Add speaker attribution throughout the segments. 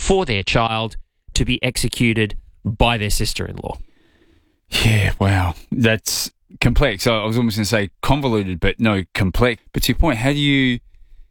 Speaker 1: for their child to be executed by their sister-in-law.
Speaker 2: Yeah, wow. That's complex. I was almost going to say convoluted, but no, complex. But to your point, how do you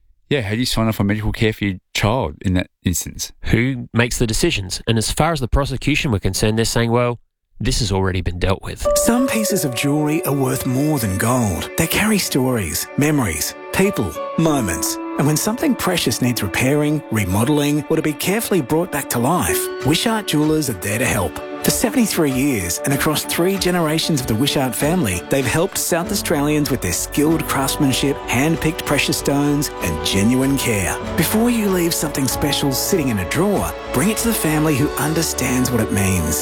Speaker 2: sign off on medical care for your child in that instance?
Speaker 1: Who makes the decisions? And as far as the prosecution were concerned, they're saying, well, this has already been dealt with.
Speaker 3: Some pieces of jewellery are worth more than gold. They carry stories, memories, people, moments. And when something precious needs repairing, remodelling, or to be carefully brought back to life, Wishart Jewellers are there to help. For 73 years and across 3 generations of the Wishart family, they've helped South Australians with their skilled craftsmanship, hand-picked precious stones and genuine care. Before you leave something special sitting in a drawer, bring it to the family who understands what it means.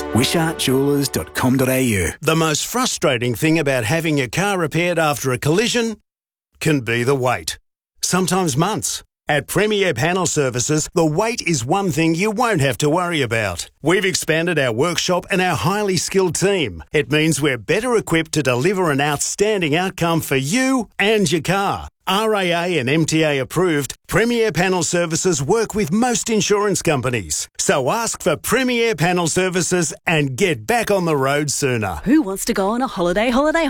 Speaker 3: WishartJewellers.com.au.
Speaker 4: The most frustrating thing about having your car repaired after a collision can be the wait. Sometimes months. At Premier Panel Services, the wait is one thing you won't have to worry about. We've expanded our workshop and our highly skilled team. It means we're better equipped to deliver an outstanding outcome for you and your car. RAA and MTA approved, Premier Panel Services work with most insurance companies. So ask for Premier Panel Services and get back on the road sooner.
Speaker 5: Who wants to go on a holiday?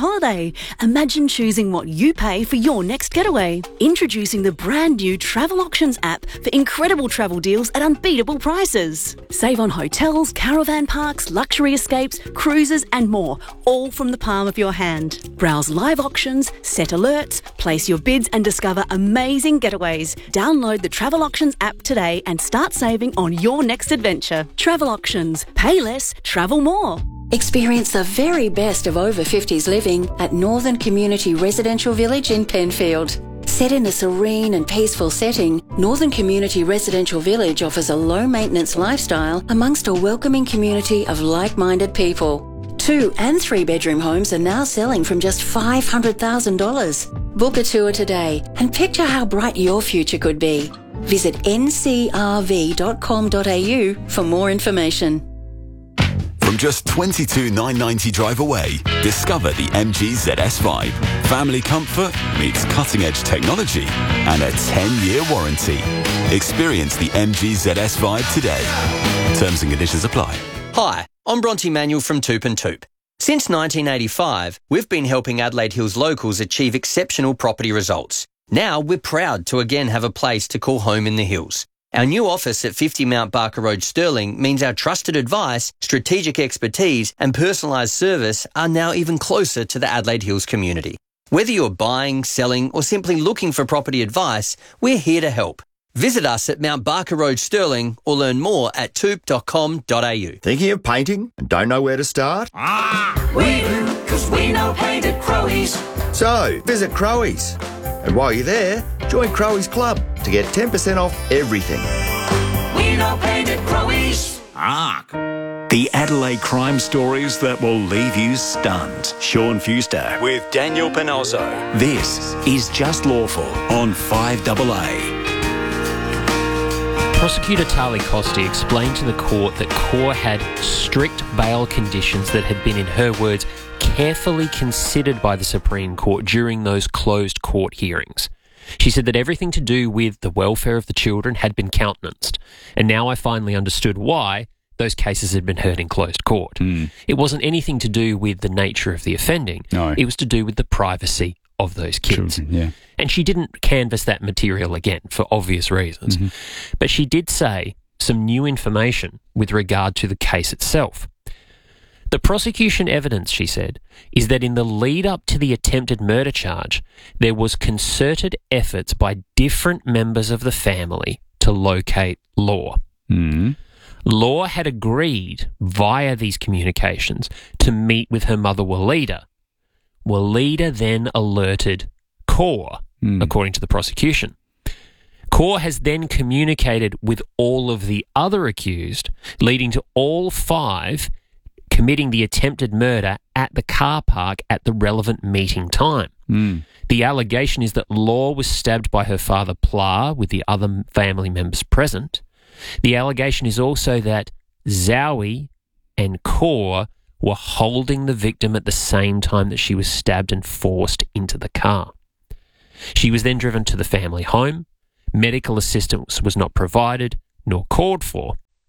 Speaker 5: Imagine choosing what you pay for your next getaway. Introducing the brand new Travel Auctions app for incredible travel deals at unbeatable prices. Save on hotels, caravan parks, luxury escapes, cruises and more, all from the palm of your hand. Browse live auctions, set alerts, place your bids and discover amazing getaways. Download the Travel Auctions app today and start saving on your next adventure. Travel Auctions. Pay less, travel more.
Speaker 6: Experience the very best of over 50s living at Northern Community Residential Village in Penfield. Set in a serene and peaceful setting, Northern Community Residential Village offers a low-maintenance lifestyle amongst a welcoming community of like-minded people. 2 and 3 bedroom homes are now selling from just $500,000. Book a tour today and picture how bright your future could be. Visit ncrv.com.au for more information.
Speaker 7: From just $22,990 drive away, discover the MG ZS Vibe. Family comfort meets cutting-edge technology and a 10-year warranty. Experience the MG ZS Vibe today. Terms and conditions apply.
Speaker 8: Hi, I'm Bronte Manuel from Toop and Toop. Since 1985, we've been helping Adelaide Hills locals achieve exceptional property results. Now we're proud to again have a place to call home in the hills. Our new office at 50 Mount Barker Road, Stirling, means our trusted advice, strategic expertise and personalised service are now even closer to the Adelaide Hills community. Whether you're buying, selling or simply looking for property advice, we're here to help. Visit us at Mount Barker Road, Stirling, or learn more at toop.com.au.
Speaker 9: Thinking of painting and don't know where to start?
Speaker 10: We do, because we know paint at Crowies.
Speaker 9: So, visit Crowies. And while you're there, join Crowies Club to get 10% off everything.
Speaker 10: We know paint at Crowies.
Speaker 11: The Adelaide crime stories that will leave you stunned. Sean Fuster with Daniel Panozzo. This is Just Lawful on 5AA.
Speaker 1: Prosecutor Tali Costi explained to the court that Kaur had strict bail conditions that had been, in her words, carefully considered by the Supreme Court during those closed court hearings. She said that everything to do with the welfare of the children had been countenanced, and now I finally understood why those cases had been heard in closed court. It wasn't anything to do with the nature of the offending.
Speaker 2: No.
Speaker 1: It was to do with the privacy of those kids.
Speaker 2: Children, yeah.
Speaker 1: And she didn't canvass that material again for obvious reasons. But she did say some new information with regard to the case itself. The prosecution evidence, she said, is that in the lead up to the attempted murder charge, there was concerted efforts by different members of the family to locate Law. Law had agreed via these communications to meet with her mother Walida. Walida then alerted Kaur, according to the prosecution. Kaur has then communicated with all of the other accused, leading to all 5 committing the attempted murder at the car park at the relevant meeting time. The allegation is that Law was stabbed by her father Pla with the other family members present. The allegation is also that Zowie and Kaur were holding the victim at the same time that she was stabbed and forced into the car. She was then driven to the family home. Medical assistance was not provided nor called for.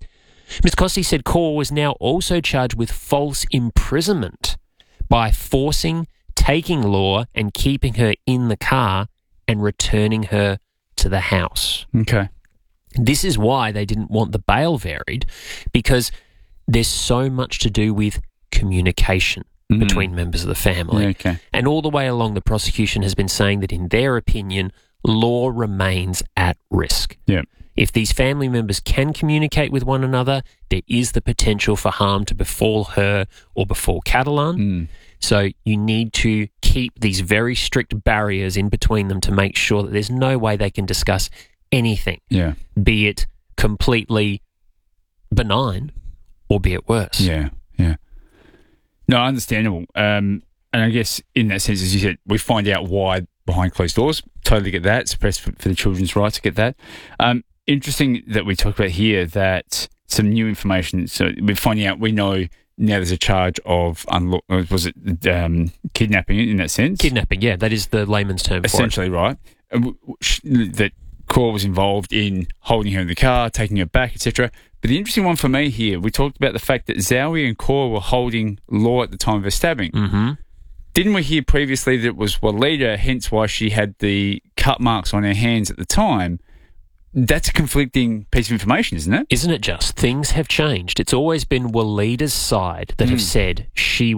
Speaker 1: Ms. Costi said Kaur was now also charged with false imprisonment by forcing, taking Law and keeping her in the car and returning her to the house.
Speaker 2: Okay.
Speaker 1: This is why they didn't want the bail varied, because there's so much to do with communication between members of the family.
Speaker 2: Yeah, okay.
Speaker 1: And all the way along, the prosecution has been saying that in their opinion, Law remains at risk.
Speaker 2: Yeah.
Speaker 1: If these family members can communicate with one another, there is the potential for harm to befall her or befall Catalan. So you need to keep these very strict barriers in between them to make sure that there's no way they can discuss anything, be it completely benign or be it worse.
Speaker 2: Yeah. No, understandable. And I guess in that sense, as you said, we find out why behind closed doors. Totally get that. Suppressed for the children's rights, to get that. Interesting that we talk about here that some new information. So we're finding out, we know now there's a charge of, kidnapping in that sense?
Speaker 1: Kidnapping, yeah. That is the layman's term for it.
Speaker 2: Essentially, right. That Kaur was involved in holding her in the car, taking her back, etc. But the interesting one for me here, we talked about the fact that Zowie and Kaur were holding Law at the time of her stabbing.
Speaker 1: Mm-hmm.
Speaker 2: Didn't we hear previously that it was Walida, hence why she had the cut marks on her hands at the time? That's a conflicting piece of information, isn't it?
Speaker 1: Isn't it just? Things have changed. It's always been Walida's side that have said she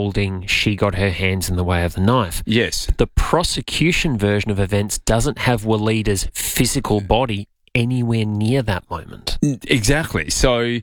Speaker 1: got her hands in the way of the knife.
Speaker 2: Yes.
Speaker 1: The prosecution version of events doesn't have Walida's physical body anywhere near that moment.
Speaker 2: Exactly. So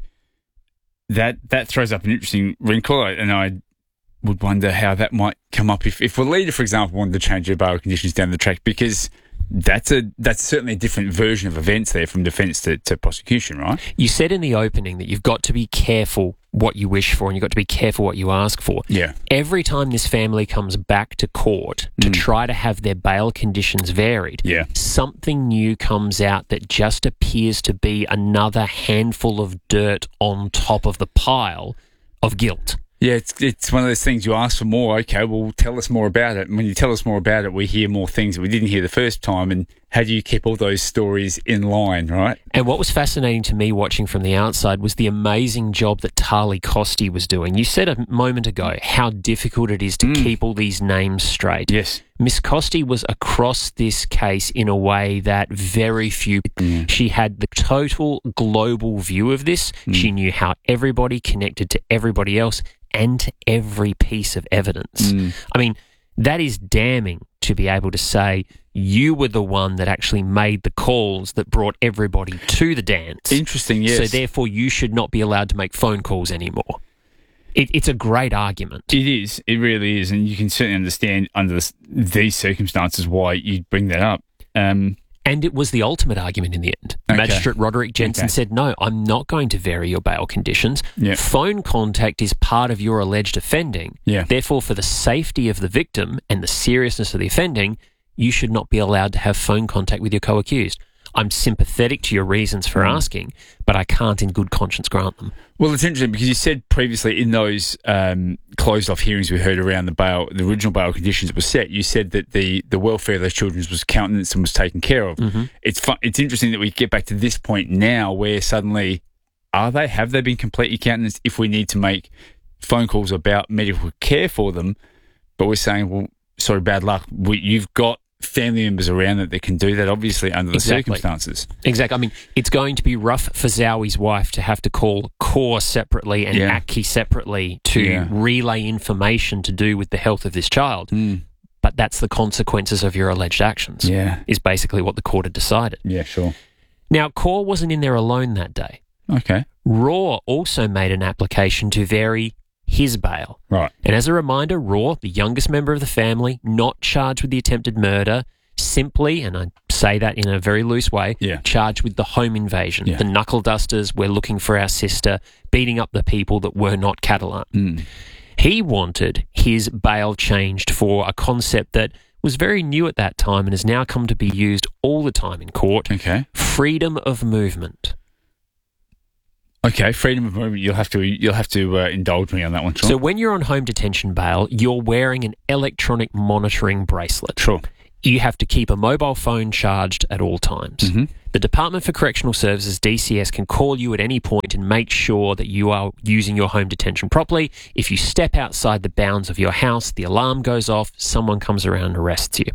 Speaker 2: that throws up an interesting wrinkle, and I would wonder how that might come up if Walida, for example, wanted to change her bail conditions down the track, because that's certainly a different version of events there from defence to prosecution, right?
Speaker 1: You said in the opening that you've got to be careful what you wish for and you've got to be careful what you ask for.
Speaker 2: Yeah.
Speaker 1: Every time this family comes back to court to try to have their bail conditions varied, something new comes out that just appears to be another handful of dirt on top of the pile of guilt.
Speaker 2: Yeah, it's one of those things you ask for more. Okay, well, tell us more about it. And when you tell us more about it, we hear more things that we didn't hear the first time. And how do you keep all those stories in line, right?
Speaker 1: And what was fascinating to me watching from the outside was the amazing job that Tali Costi was doing. You said a moment ago how difficult it is to keep all these names straight.
Speaker 2: Yes.
Speaker 1: Miss Costi was across this case in a way that very few. She had the total global view of this. She knew how everybody connected to everybody else and to every piece of evidence. I mean, that is damning to be able to say you were the one that actually made the calls that brought everybody to the dance.
Speaker 2: Interesting, yes.
Speaker 1: So therefore you should not be allowed to make phone calls anymore. It's a great argument.
Speaker 2: It is. It really is. And you can certainly understand under these circumstances why you'd bring that up.
Speaker 1: And it was the ultimate argument in the end.
Speaker 2: Okay.
Speaker 1: Magistrate Roderick Jensen said, no, I'm not going to vary your bail conditions. Phone contact is part of your alleged offending. Therefore, for the safety of the victim and the seriousness of the offending, you should not be allowed to have phone contact with your co-accused. I'm sympathetic to your reasons for asking, but I can't in good conscience grant them.
Speaker 2: Well, it's interesting because you said previously in those closed-off hearings we heard around the original bail conditions that were set, you said that the welfare of those children was countenanced and was taken care of. It's interesting that we get back to this point now where suddenly, have they been completely countenanced if we need to make phone calls about medical care for them, but we're saying, well, sorry, bad luck, you've got family members around that can do that, obviously, under the circumstances.
Speaker 1: Exactly. I mean, it's going to be rough for Zowie's wife to have to call Kaur separately and Aki separately to relay information to do with the health of this child. But that's the consequences of your alleged actions, is basically what the court had decided.
Speaker 2: Yeah, sure.
Speaker 1: Now, Kaur wasn't in there alone that day.
Speaker 2: Okay.
Speaker 1: Raw also made an application to vary his bail.
Speaker 2: Right.
Speaker 1: And as a reminder, Raw, the youngest member of the family, not charged with the attempted murder, simply, and I say that in a very loose way, charged with the home invasion. The knuckle dusters, we're looking for our sister, beating up the people that were not Catalan. He wanted his bail changed for a concept that was very new at that time and has now come to be used all the time in court.
Speaker 2: Okay.
Speaker 1: Freedom of movement.
Speaker 2: Okay, freedom of movement. You'll have to indulge me on that one, Sean.
Speaker 1: So when you're on home detention bail, you're wearing an electronic monitoring bracelet.
Speaker 2: Sure.
Speaker 1: You have to keep a mobile phone charged at all times. The Department for Correctional Services, DCS, can call you at any point and make sure that you are using your home detention properly. If you step outside the bounds of your house, the alarm goes off, someone comes around and arrests you.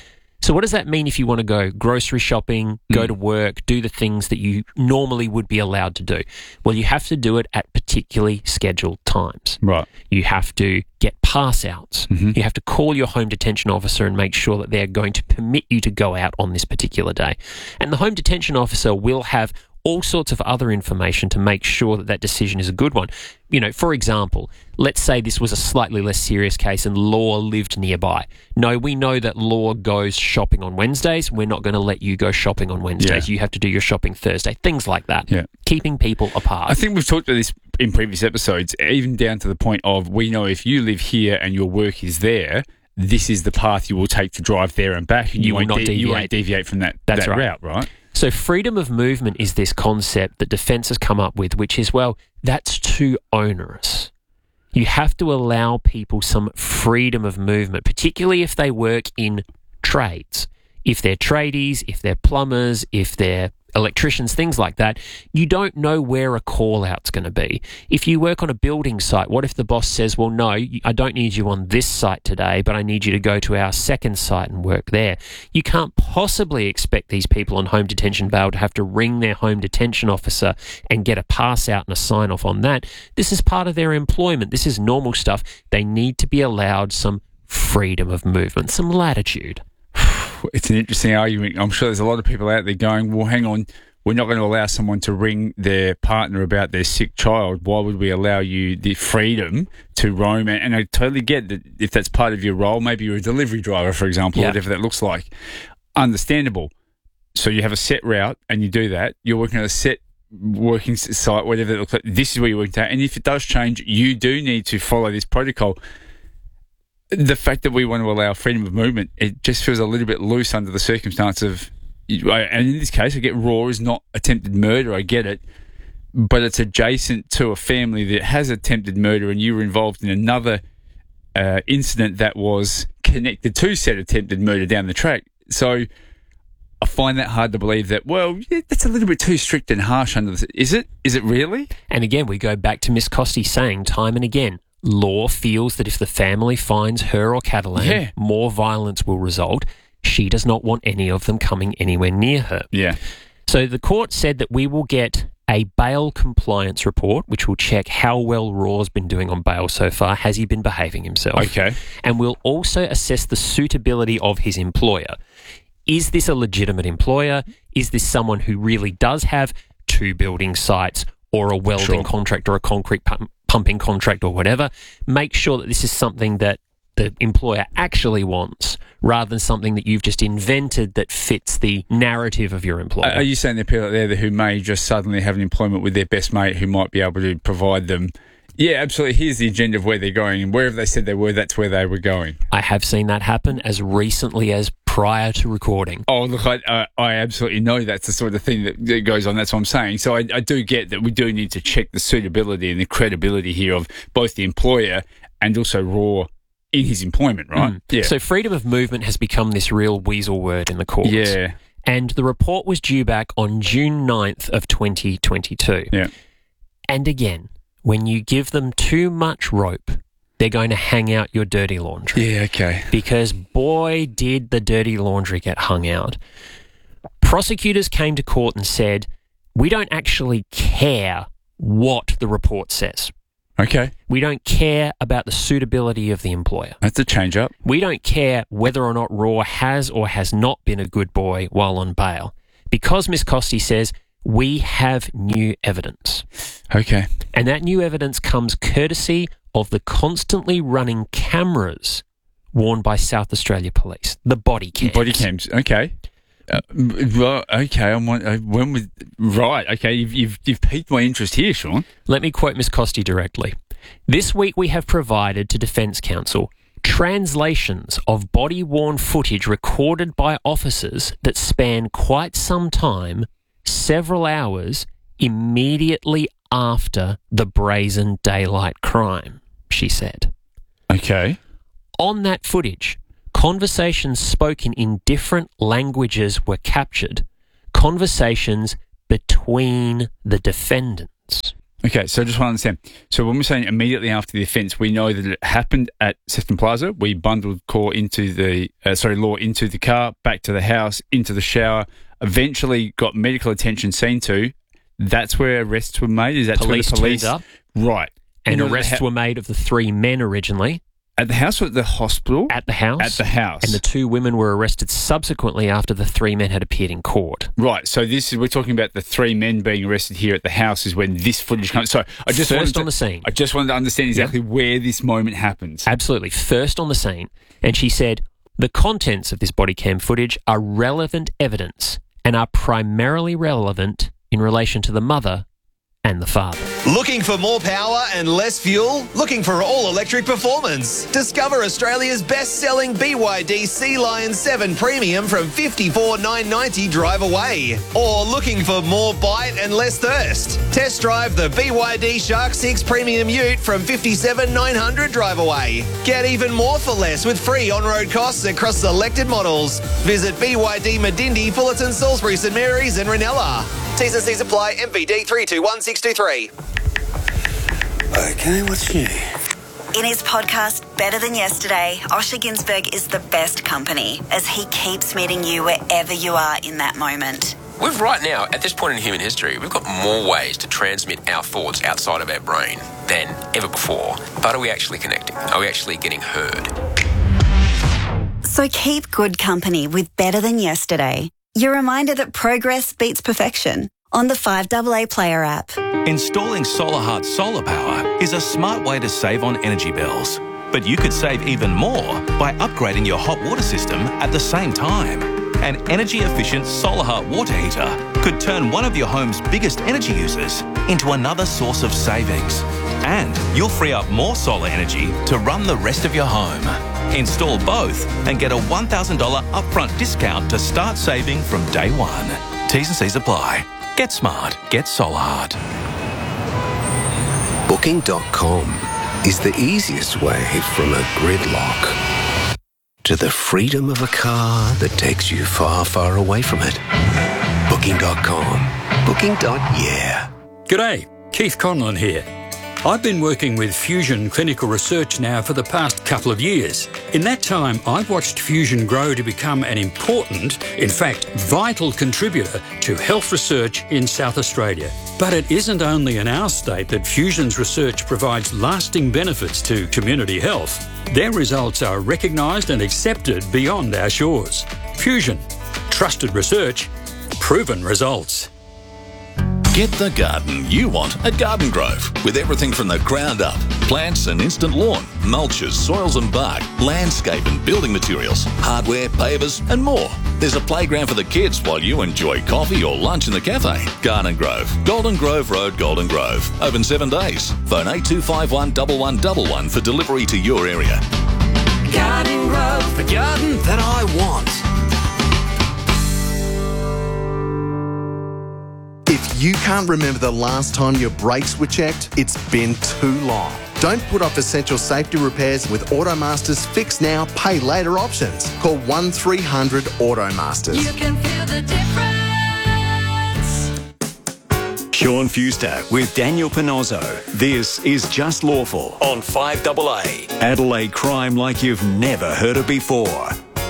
Speaker 1: So what does that mean if you want to go grocery shopping, go to work, do the things that you normally would be allowed to do? Well, you have to do it at particularly scheduled times.
Speaker 2: Right.
Speaker 1: You have to get pass outs. You have to call your home detention officer and make sure that they're going to permit you to go out on this particular day. And the home detention officer will have all sorts of other information to make sure that that decision is a good one. You know, for example, let's say this was a slightly less serious case and Law lived nearby. No, we know that Law goes shopping on Wednesdays. We're not going to let you go shopping on Wednesdays. You have to do your shopping Thursday. Things like that.
Speaker 2: Yeah.
Speaker 1: Keeping people apart.
Speaker 2: I think we've talked about this in previous episodes, even down to the point of we know if you live here and your work is there, this is the path you will take to drive there and back. And
Speaker 1: you will not deviate.
Speaker 2: You won't deviate from that route, right?
Speaker 1: So freedom of movement is this concept that Defence has come up with, which is, well, that's too onerous. You have to allow people some freedom of movement, particularly if they work in trades. If they're tradies, if they're plumbers, if they're electricians, things like that, you don't know where a call-out's going to be. If you work on a building site, what if the boss says, well, no, I don't need you on this site today, but I need you to go to our second site and work there. You can't possibly expect these people on home detention bail to have to ring their home detention officer and get a pass out and a sign-off on that. This is part of their employment. This is normal stuff. They need to be allowed some freedom of movement, some latitude.
Speaker 2: It's an interesting argument. I'm sure there's a lot of people out there going, well, hang on, we're not going to allow someone to ring their partner about their sick child. Why would we allow you the freedom to roam? And I totally get that if that's part of your role, maybe you're a delivery driver, for example, whatever that looks like. Understandable. So you have a set route and you do that. You're working on a set working site, whatever that looks like. This is where you're working at. And if it does change, you do need to follow this protocol. The fact that we want to allow freedom of movement, it just feels a little bit loose under the circumstance of, and in this case, I get raw is not attempted murder, I get it, but it's adjacent to a family that has attempted murder and you were involved in another incident that was connected to said attempted murder down the track. So I find that hard to believe that, well, that's a little bit too strict and harsh under the... Is it? Is it really?
Speaker 1: And again, we go back to Miss Costi saying time and again, Law feels that if the family finds her or Catalan, more violence will result. She does not want any of them coming anywhere near her.
Speaker 2: Yeah.
Speaker 1: So the court said that we will get a bail compliance report, which will check how well Raw's been doing on bail so far. Has he been behaving himself?
Speaker 2: Okay.
Speaker 1: And we'll also assess the suitability of his employer. Is this a legitimate employer? Is this someone who really does have 2 building sites or a welding contract or a concrete pumping contract or whatever? Make sure that this is something that the employer actually wants rather than something that you've just invented that fits the narrative of your employer.
Speaker 2: Are you saying there are people out there who may just suddenly have an employment with their best mate who might be able to provide them? Yeah, absolutely. Here's the agenda of where they're going, and wherever they said they were, that's where they were going.
Speaker 1: I have seen that happen as recently as prior to recording.
Speaker 2: Oh, look, I absolutely know that's the sort of thing that goes on. That's what I'm saying. So I do get that we do need to check the suitability and the credibility here of both the employer and also Raw in his employment, right?
Speaker 1: Yeah. So freedom of movement has become this real weasel word in the courts.
Speaker 2: Yeah.
Speaker 1: And the report was due back on June 9th of 2022.
Speaker 2: Yeah.
Speaker 1: And again, when you give them too much rope, they're going to hang out your dirty laundry.
Speaker 2: Yeah, okay.
Speaker 1: Because boy, did the dirty laundry get hung out. Prosecutors came to court and said, we don't actually care what the report says.
Speaker 2: Okay.
Speaker 1: We don't care about the suitability of the employer.
Speaker 2: That's a change up.
Speaker 1: We don't care whether or not Raw has or has not been a good boy while on bail. Because Miss Costi says, we have new evidence.
Speaker 2: Okay.
Speaker 1: And that new evidence comes courtesy of the constantly running cameras worn by South Australia Police, the body cams.
Speaker 2: Body cams, okay. Well, okay. Okay. You've piqued my interest here, Sean.
Speaker 1: Let me quote Ms. Costi directly. This week we have provided to Defence Counsel translations of body-worn footage recorded by officers that span quite some time, several hours, immediately after the brazen daylight crime, she said.
Speaker 2: Okay.
Speaker 1: On that footage, conversations spoken in different languages were captured. Conversations between the defendants.
Speaker 2: Okay, so I just want to understand. So when we're saying immediately after the offence, we know that it happened at Sefton Plaza. We bundled Law into the car, back to the house, into the shower, eventually got medical attention seen to. That's where arrests were made? Is that
Speaker 1: police
Speaker 2: where the police
Speaker 1: turned up?
Speaker 2: Right.
Speaker 1: And arrests were made of the 3 men originally.
Speaker 2: At the house or at the hospital?
Speaker 1: At the house.
Speaker 2: At the house.
Speaker 1: And the 2 women were arrested subsequently after the 3 men had appeared in court.
Speaker 2: Right. So we're talking about the 3 men being arrested here at the house is when this footage comes. So I just
Speaker 1: First on the scene.
Speaker 2: I just wanted to understand exactly where this moment happens.
Speaker 1: Absolutely. First on the scene. And she said, the contents of this body cam footage are relevant evidence and are primarily relevant in relation to the mother and the father.
Speaker 12: Looking for more power and less fuel? Looking for all-electric performance? Discover Australia's best-selling BYD Sea Lion 7 Premium from $54,990 drive away. Or looking for more bite and less thirst? Test drive the BYD Shark 6 Premium Ute from $57,900 drive away. Get even more for less with free on-road costs across selected models. Visit BYD Medindi, Fullerton, Salisbury, St Mary's and Ranella. T's and C's apply. MVD 321623.
Speaker 4: Okay, what's new?
Speaker 13: In his podcast, Better Than Yesterday, Osher Günsberg is the best company as he keeps meeting you wherever you are in that moment.
Speaker 14: We've right now, at this point in human history, we've got more ways to transmit our thoughts outside of our brain than ever before. But are we actually connecting? Are we actually getting heard?
Speaker 13: So keep good company with Better Than Yesterday. Your reminder that progress beats perfection on the 5AA Player app.
Speaker 15: Installing SolarHeart solar power is a smart way to save on energy bills. But you could save even more by upgrading your hot water system at the same time. An energy-efficient SolarHeart water heater could turn one of your home's biggest energy users into another source of savings. And you'll free up more solar energy to run the rest of your home. Install both and get a $1,000 upfront discount to start saving from day one. T's and C's apply. Get smart. Get SolarHeart.
Speaker 16: Booking.com is the easiest way from a gridlock to the freedom of a car that takes you far, far away from it. Booking.com. Booking.yeah.
Speaker 17: G'day, Keith Conlon here. I've been working with Fusion Clinical Research now for the past couple of years. In that time, I've watched Fusion grow to become an important, in fact, vital contributor to health research in South Australia. But it isn't only in our state that Fusion's research provides lasting benefits to community health. Their results are recognised and accepted beyond our shores. Fusion. Trusted research. Proven results.
Speaker 18: Get the garden you want at Garden Grove, with everything from the ground up. Plants and instant lawn, mulches, soils and bark, landscape and building materials, hardware, pavers and more. There's a playground for the kids while you enjoy coffee or lunch in the cafe. Garden Grove, Golden Grove Road, Golden Grove. Open 7 days. Phone 8251 1111 for delivery to your area.
Speaker 10: Garden Grove, the garden that I want.
Speaker 19: If you can't remember the last time your brakes were checked, it's been too long. Don't put off essential safety repairs with Automaster's Fix Now, Pay Later options. Call 1300 Automasters.
Speaker 10: You can feel the difference.
Speaker 11: Sean Fewster with Daniel Panozzo. This is Just Lawful on 5AA. Adelaide crime like you've never heard it before.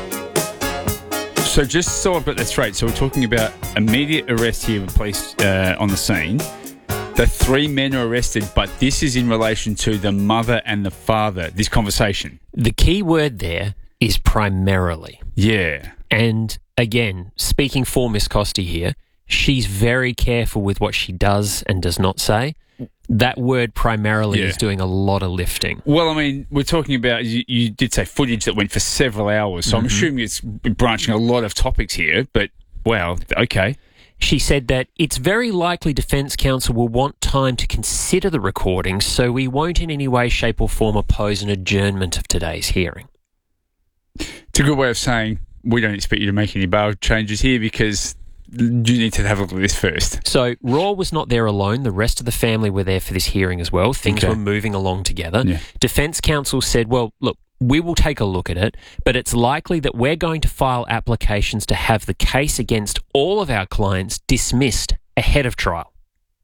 Speaker 2: So just so I've got that straight, so we're talking about immediate arrest here with police on the scene. The 3 men are arrested, but this is in relation to the mother and the father, this conversation.
Speaker 1: The key word there is primarily.
Speaker 2: Yeah.
Speaker 1: And again, speaking for Miss Costi here, she's very careful with what she does and does not say. That word primarily is doing a lot of lifting.
Speaker 2: Well, I mean, we're talking about, you did say footage that went for several hours, so I'm assuming it's branching a lot of topics here, but wow, okay.
Speaker 1: She said that it's very likely Defence Counsel will want time to consider the recording, so we won't in any way, shape or form oppose an adjournment of today's hearing.
Speaker 2: It's a good way of saying we don't expect you to make any bail changes here because you need to have a look at this first.
Speaker 1: So Raw was not there alone. The rest of the family were there for this hearing as well. Things were moving along together.
Speaker 2: Yeah.
Speaker 1: Defence Counsel said, well, look, we will take a look at it, but it's likely that we're going to file applications to have the case against all of our clients dismissed ahead of trial.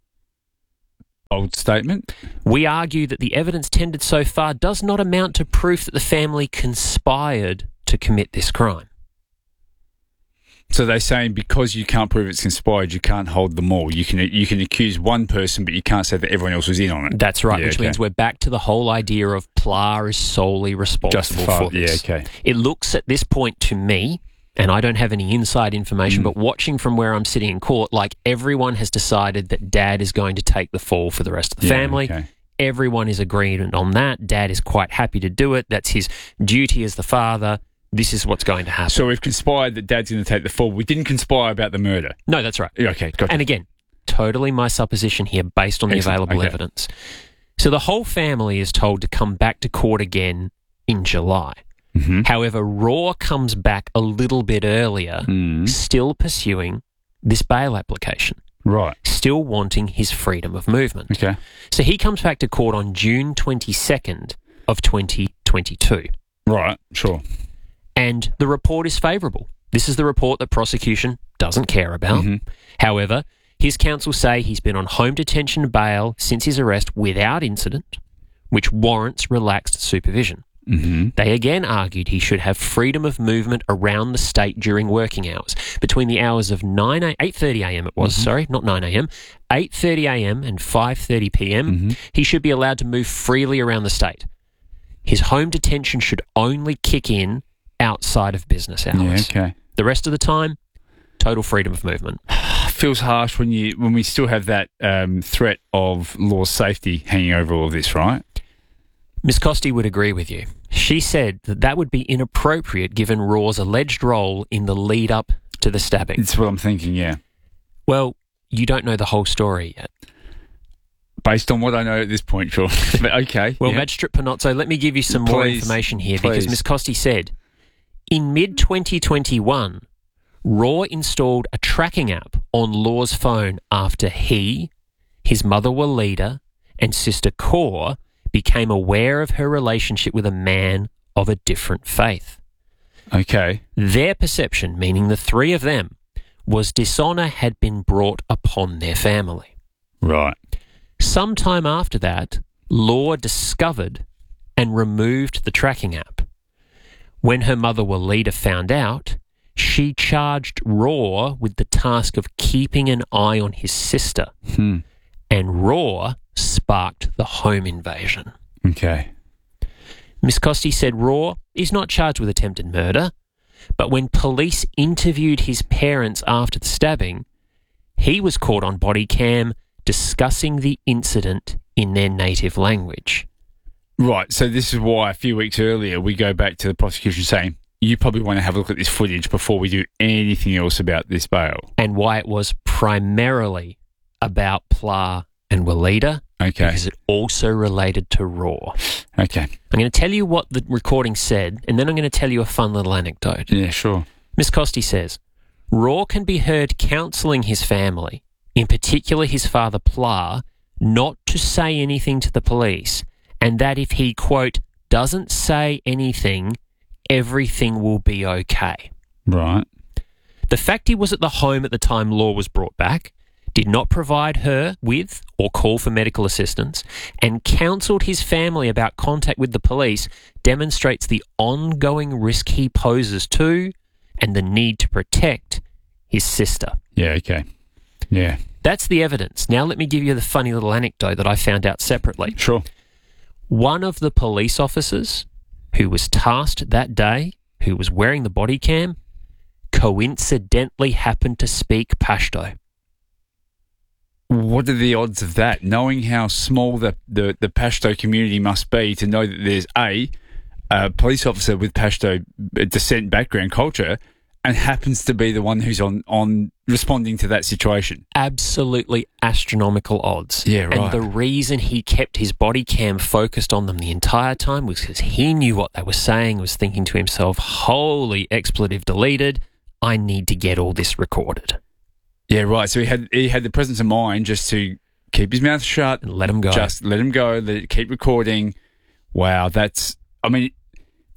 Speaker 2: Bold statement.
Speaker 1: We argue that the evidence tendered so far does not amount to proof that the family conspired to commit this crime.
Speaker 2: So they're saying because you can't prove it's conspired, you can't hold them all. You can accuse one person, but you can't say that everyone else was in on it.
Speaker 1: That's right, which means we're back to the whole idea of PLA is solely responsible for this.
Speaker 2: Yeah, okay.
Speaker 1: It looks at this point to me, and I don't have any inside information, but watching from where I'm sitting in court, like everyone has decided that Dad is going to take the fall for the rest of the family.
Speaker 2: Okay.
Speaker 1: Everyone is agreed on that. Dad is quite happy to do it. That's his duty as the father. This is what's going to happen.
Speaker 2: So we've conspired that Dad's going to take the fall. We didn't conspire about the murder.
Speaker 1: No, that's right.
Speaker 2: Okay, gotcha.
Speaker 1: And again, totally my supposition here based on the available evidence. So the whole family is told to come back to court again in July.
Speaker 2: Mm-hmm.
Speaker 1: However, Raw comes back a little bit earlier, still pursuing this bail application.
Speaker 2: Right.
Speaker 1: Still wanting his freedom of movement.
Speaker 2: Okay.
Speaker 1: So he comes back to court on June 22nd of 2022.
Speaker 2: Right, sure.
Speaker 1: And the report is favourable. This is the report that prosecution doesn't care about. However, his counsel say he's been on home detention bail since his arrest without incident, which warrants relaxed supervision. They again argued he should have freedom of movement around the state during working hours. Between the hours of 8:30 a.m. it was, sorry, not 9 a.m., 8:30 a.m. and 5:30 p.m., he should be allowed to move freely around the state. His home detention should only kick in outside of business hours.
Speaker 2: Yeah, okay.
Speaker 1: The rest of the time, total freedom of movement.
Speaker 2: Feels harsh when we still have that threat of Law's safety hanging over all of this, right?
Speaker 1: Miss Costi would agree with you. She said that would be inappropriate given Raw's alleged role in the lead up to the stabbing.
Speaker 2: That's what I'm thinking, yeah.
Speaker 1: Well, you don't know the whole story yet.
Speaker 2: Based on what I know at this point, sure. But okay.
Speaker 1: Well, Magistrate Panozzo, let me give you some more information here because Miss Costi said, in mid-2021, Raw installed a tracking app on Law's phone after he, his mother Walida, and sister Kaur became aware of her relationship with a man of a different faith.
Speaker 2: Okay.
Speaker 1: Their perception, meaning the three of them, was dishonour had been brought upon their family.
Speaker 2: Right.
Speaker 1: Sometime after that, Law discovered and removed the tracking app. When her mother Walida found out, she charged Raw with the task of keeping an eye on his sister. And Raw sparked the home invasion.
Speaker 2: Okay.
Speaker 1: Miss Costi said Raw is not charged with attempted murder, but when police interviewed his parents after the stabbing, he was caught on body cam discussing the incident in their native language.
Speaker 2: Right, so this is why a few weeks earlier we go back to the prosecution saying, you probably want to have a look at this footage before we do anything else about this bail.
Speaker 1: And why it was primarily about Pla and Walida.
Speaker 2: Okay.
Speaker 1: Because it also related to Raw.
Speaker 2: Okay.
Speaker 1: I'm going to tell you what the recording said, and then I'm going to tell you a fun little anecdote.
Speaker 2: Yeah, sure.
Speaker 1: Miss Costi says, Raw can be heard counselling his family, in particular his father Pla, not to say anything to the police, and that if he, quote, doesn't say anything, everything will be okay.
Speaker 2: Right.
Speaker 1: The fact he was at the home at the time Law was brought back, did not provide her with or call for medical assistance, and counselled his family about contact with the police demonstrates the ongoing risk he poses to and the need to protect his sister.
Speaker 2: Yeah, okay. Yeah.
Speaker 1: That's the evidence. Now let me give you the funny little anecdote that I found out separately.
Speaker 2: Sure.
Speaker 1: One of the police officers who was tasked that day, who was wearing the body cam, coincidentally happened to speak Pashto.
Speaker 2: What are the odds of that? Knowing how small the Pashto community must be to know that there's a police officer with Pashto descent background culture and happens to be the one who's on responding to that situation.
Speaker 1: Absolutely astronomical odds.
Speaker 2: Yeah, right.
Speaker 1: And the reason he kept his body cam focused on them the entire time was because he knew what they were saying, was thinking to himself, holy expletive deleted, I need to get all this recorded.
Speaker 2: Yeah, right. So he had the presence of mind just to keep his mouth shut.
Speaker 1: And let him go.
Speaker 2: Just let him go, keep recording. Wow,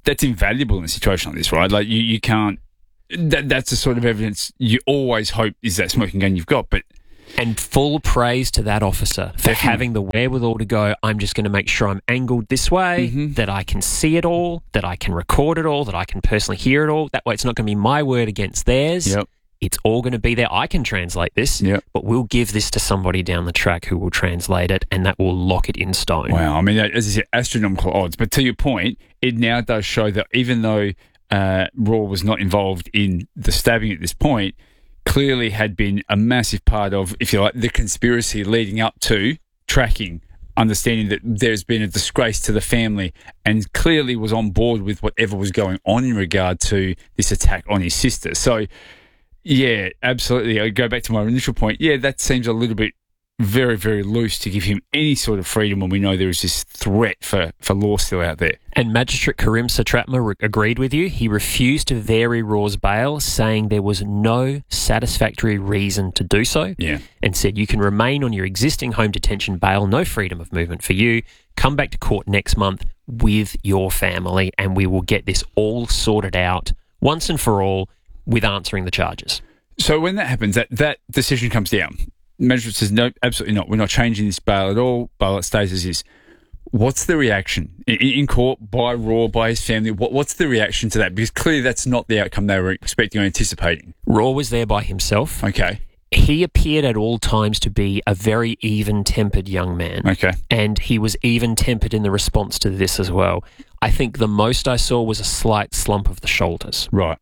Speaker 2: that's invaluable in a situation like this, right? Like you can't. That's the sort of evidence you always hope is that smoking gun you've got, but.
Speaker 1: And full praise to that officer for having the wherewithal to go, I'm just going to make sure I'm angled this way, that I can see it all, that I can record it all, that I can personally hear it all. That way it's not going to be my word against theirs.
Speaker 2: Yep.
Speaker 1: It's all going to be there. I can translate this, but we'll give this to somebody down the track who will translate it, and that will lock it in stone.
Speaker 2: Wow. I mean, as I said, astronomical odds. But to your point, it now does show that even though Raw was not involved in the stabbing at this point, clearly had been a massive part of, if you like, the conspiracy leading up to tracking, understanding that there's been a disgrace to the family, and clearly was on board with whatever was going on in regard to this attack on his sister. So, yeah, absolutely. I go back to my initial point. Yeah, that seems a little bit very, very loose to give him any sort of freedom when we know there is this threat for law still out there.
Speaker 1: And Magistrate Karim Satratma agreed with you. He refused to vary Raw's bail, saying there was no satisfactory reason to do so, and said you can remain on your existing home detention bail, no freedom of movement for you. Come back to court next month with your family, and we will get this all sorted out once and for all with answering the charges.
Speaker 2: So when that happens, that decision comes down. Magistrate says, no, absolutely not. We're not changing this bail at all. Bail stays as is. What's the reaction in court by Raw, by his family? What's the reaction to that? Because clearly that's not the outcome they were expecting or anticipating.
Speaker 1: Raw was there by himself.
Speaker 2: Okay.
Speaker 1: He appeared at all times to be a very even-tempered young man.
Speaker 2: Okay.
Speaker 1: And he was even-tempered in the response to this as well. I think the most I saw was a slight slump of the shoulders.
Speaker 2: Right.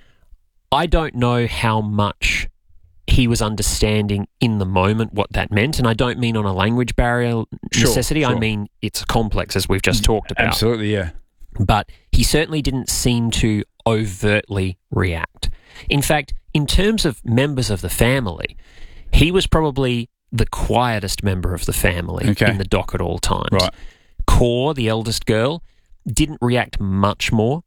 Speaker 1: I don't know how much he was understanding in the moment what that meant, and I don't mean on a language barrier necessity.
Speaker 2: Sure.
Speaker 1: I mean it's complex, as we've just talked about.
Speaker 2: Absolutely, yeah.
Speaker 1: But he certainly didn't seem to overtly react. In fact, in terms of members of the family, he was probably the quietest member of the family in the dock at all times.
Speaker 2: Right.
Speaker 1: Kaur, the eldest girl, didn't react much more.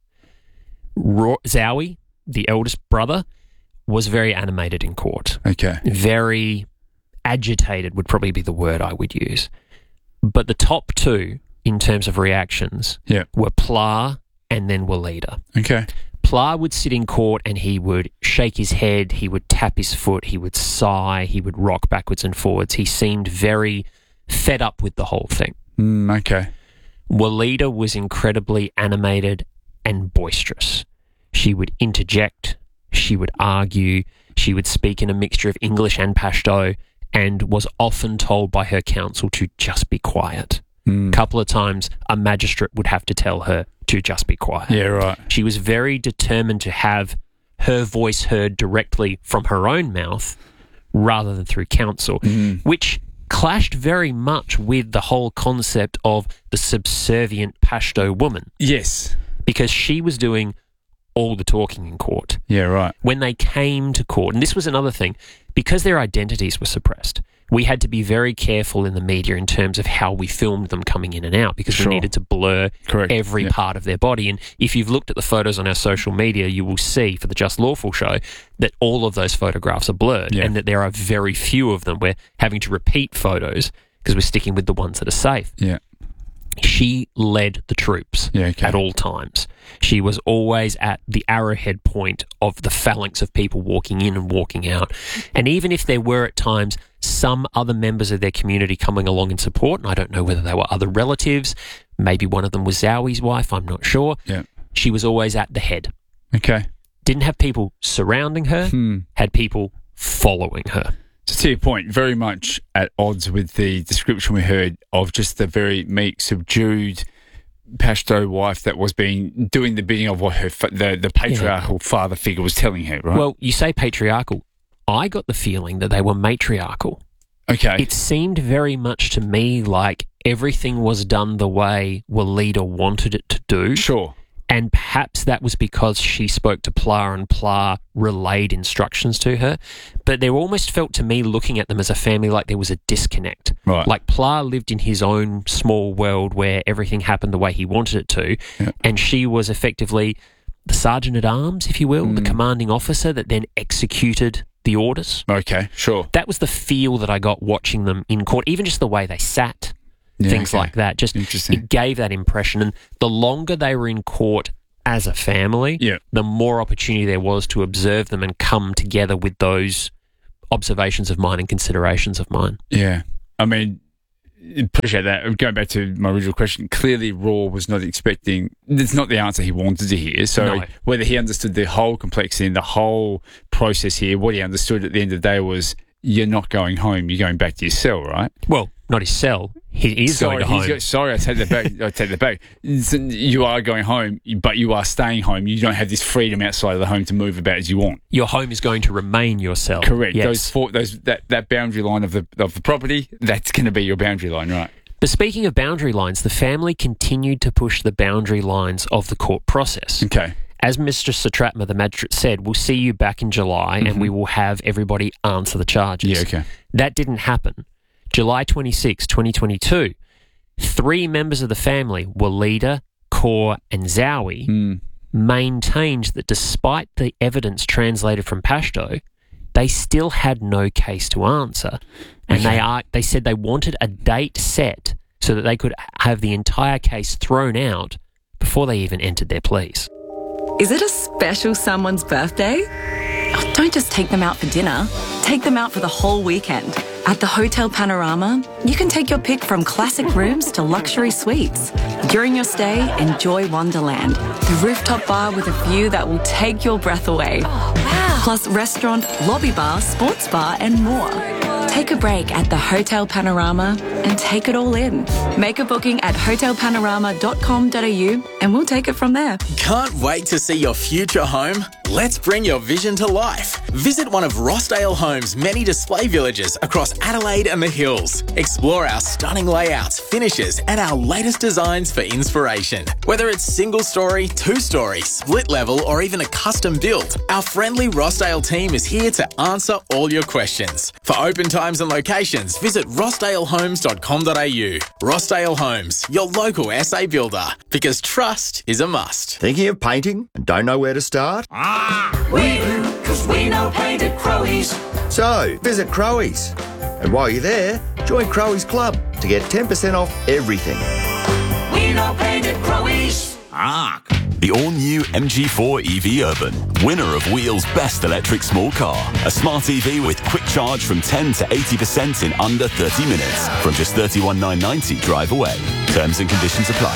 Speaker 1: Zowie, the eldest brother, was very animated in court.
Speaker 2: Okay.
Speaker 1: Very agitated would probably be the word I would use. But the top two, in terms of reactions, were Pla and then Walida.
Speaker 2: Okay.
Speaker 1: Pla would sit in court and he would shake his head, he would tap his foot, he would sigh, he would rock backwards and forwards. He seemed very fed up with the whole thing.
Speaker 2: Okay.
Speaker 1: Walida was incredibly animated and boisterous. She would interject, she would argue, she would speak in a mixture of English and Pashto, and was often told by her counsel to just be quiet. A couple of times a magistrate would have to tell her to just be quiet.
Speaker 2: Yeah, right.
Speaker 1: She was very determined to have her voice heard directly from her own mouth rather than through counsel, which clashed very much with the whole concept of the subservient Pashto woman.
Speaker 2: Yes.
Speaker 1: Because she was doing all the talking in court.
Speaker 2: Yeah, right.
Speaker 1: When they came to court, and this was another thing, because their identities were suppressed, we had to be very careful in the media in terms of how we filmed them coming in and out, because we needed to blur every part of their body. And if you've looked at the photos on our social media, you will see for the Just Lawful show that all of those photographs are blurred and that there are very few of them. We're having to repeat photos because we're sticking with the ones that are safe.
Speaker 2: Yeah.
Speaker 1: She led the troops at all times. She was always at the arrowhead point of the phalanx of people walking in and walking out. And even if there were at times some other members of their community coming along in support, and I don't know whether they were other relatives, maybe one of them was Zowie's wife, I'm not sure.
Speaker 2: Yeah.
Speaker 1: She was always at the head.
Speaker 2: Okay.
Speaker 1: Didn't have people surrounding her, had people following her.
Speaker 2: So to your point, very much at odds with the description we heard of just the very meek, subdued Pashto wife that was doing the bidding of what her the patriarchal father figure was telling her, right?
Speaker 1: Well, you say patriarchal. I got the feeling that they were matriarchal.
Speaker 2: Okay.
Speaker 1: It seemed very much to me like everything was done the way Walida wanted it to do.
Speaker 2: Sure.
Speaker 1: And perhaps that was because she spoke to Pla and Pla relayed instructions to her. But there almost felt to me, looking at them as a family, like there was a disconnect.
Speaker 2: Right.
Speaker 1: Like Pla lived in his own small world where everything happened the way he wanted it to.
Speaker 2: Yeah.
Speaker 1: And she was effectively the sergeant-at-arms, if you will, the commanding officer that then executed the orders.
Speaker 2: Okay, sure.
Speaker 1: That was the feel that I got watching them in court, even just the way they sat. Things like that. Just it gave that impression. And the longer they were in court, as a family, the more opportunity there was to observe them and come together with those observations of mine and considerations of mine.
Speaker 2: Yeah. I mean, appreciate that. Going back to my original question, clearly Raw was not expecting, it's not the answer he wanted to hear. So whether he understood the whole complexity and the whole process here, what he understood at the end of the day was, you're not going home, you're going back to your cell, right?
Speaker 1: Well, not his cell. He is going to home.
Speaker 2: I take that back. You are going home, but you are staying home. You don't have this freedom outside of the home to move about as you want.
Speaker 1: Your home is going to remain your cell.
Speaker 2: Correct.
Speaker 1: Yes.
Speaker 2: That boundary line of the property, that's going to be your boundary line, right?
Speaker 1: But speaking of boundary lines, the family continued to push the boundary lines of the court process.
Speaker 2: Okay.
Speaker 1: As Mr. Satratma, the magistrate, said, we'll see you back in July and we will have everybody answer the charges.
Speaker 2: Yeah, okay.
Speaker 1: That didn't happen. July 26, 2022, 3 members of the family, Walida, Kaur and Zowie, maintained that despite the evidence translated from Pashto, they still had no case to answer. And they said they wanted a date set so that they could have the entire case thrown out before they even entered their pleas.
Speaker 20: Is it a special someone's birthday? Oh, don't just take them out for dinner. Take them out for the whole weekend. At the Hotel Panorama, you can take your pick from classic rooms to luxury suites. During your stay, enjoy Wonderland, the rooftop bar with a view that will take your breath away. Oh, wow. Plus restaurant, lobby bar, sports bar and more. Take a break at the Hotel Panorama and take it all in. Make a booking at hotelpanorama.com.au and we'll take it from there.
Speaker 21: Can't wait to see your future home? Let's bring your vision to life. Visit one of Rossdale Homes' many display villages across Adelaide and the Hills. Explore our stunning layouts, finishes and our latest designs for inspiration. Whether it's single story, 2-story, split level or even a custom build, our friendly Rossdale team is here to answer all your questions. For open times and locations, visit rossdalehomes.com.au. Rossdale Homes, your local SA builder, because trust is a must.
Speaker 9: Thinking of painting and don't know where to start?
Speaker 10: We do, because we know paint at Crowies.
Speaker 9: So, visit Crowies. And while you're there, join Crowies Club to get 10% off everything.
Speaker 10: We know paint at Crowies.
Speaker 7: The all-new MG4 EV Urban, winner of Wheel's Best Electric Small Car. A smart EV with quick charge from 10 to 80% in under 30 minutes. From just $31,990 drive away. Terms and conditions apply.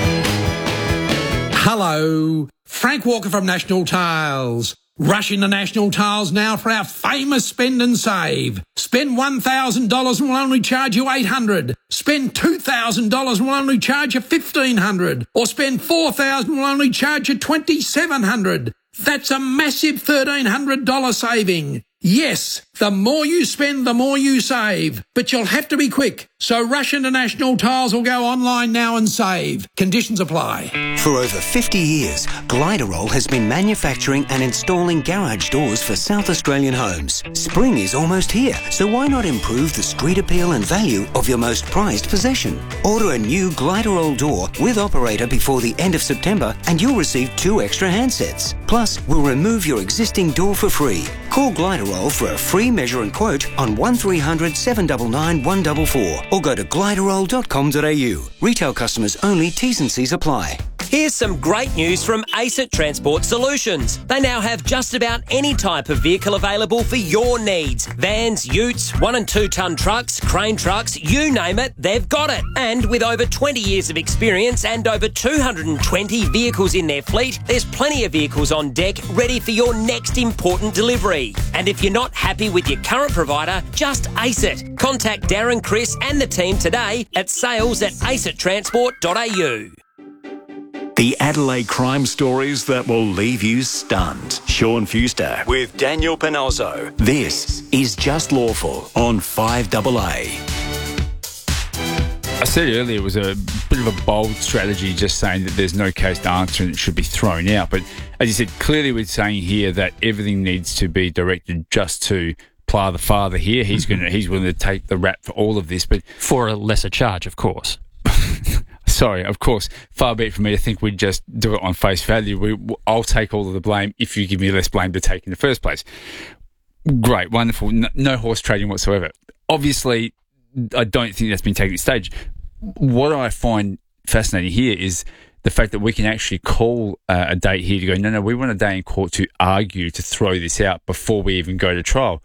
Speaker 22: Hello, Frank Walker from National Tiles. Rush into National Tiles now for our famous spend and save. Spend $1,000 and we'll only charge you $800. Spend $2,000 and we'll only charge you $1,500. Or spend $4,000 and we'll only charge you $2,700. That's a massive $1,300 saving. Yes, the more you spend, the more you save. But you'll have to be quick. So rush into National Tiles or go online now and save. Conditions apply.
Speaker 23: For over 50 years, Gliderol has been manufacturing and installing garage doors for South Australian homes. Spring is almost here, so why not improve the street appeal and value of your most prized possession? Order a new Gliderol door with operator before the end of September and you'll receive 2 extra handsets. Plus, we'll remove your existing door for free. Call Gliderol for a free measure and quote on 1300 799 144 or go to gliderol.com.au. Retail customers only, T's and C's apply.
Speaker 24: Here's some great news from ACET Transport Solutions. They now have just about any type of vehicle available for your needs. Vans, utes, 1 and 2 tonne trucks, crane trucks, you name it, they've got it. And with over 20 years of experience and over 220 vehicles in their fleet, there's plenty of vehicles on deck ready for your next important delivery. And if you're not happy with your current provider, just ace it. Contact Darren, Chris and the team today at sales@acettransport.au.
Speaker 11: The Adelaide crime stories that will leave you stunned. Sean Fewster with Daniel Panozzo. This is Just Lawful on 5AA.
Speaker 2: I said earlier it was a bit of a bold strategy just saying that there's no case to answer and it should be thrown out. But as you said, clearly we're saying here that everything needs to be directed just to Pla the father here. He's willing to take the rap for all of this, but
Speaker 1: for a lesser charge, of course.
Speaker 2: Sorry, of course, far be it from me to think we'd just do it on face value. I'll take all of the blame if you give me less blame to take in the first place. Great, wonderful, no horse trading whatsoever. Obviously, I don't think that's been taken at stage. What I find fascinating here is the fact that we can actually call a date here to go, no, we want a day in court to argue, to throw this out before we even go to trial.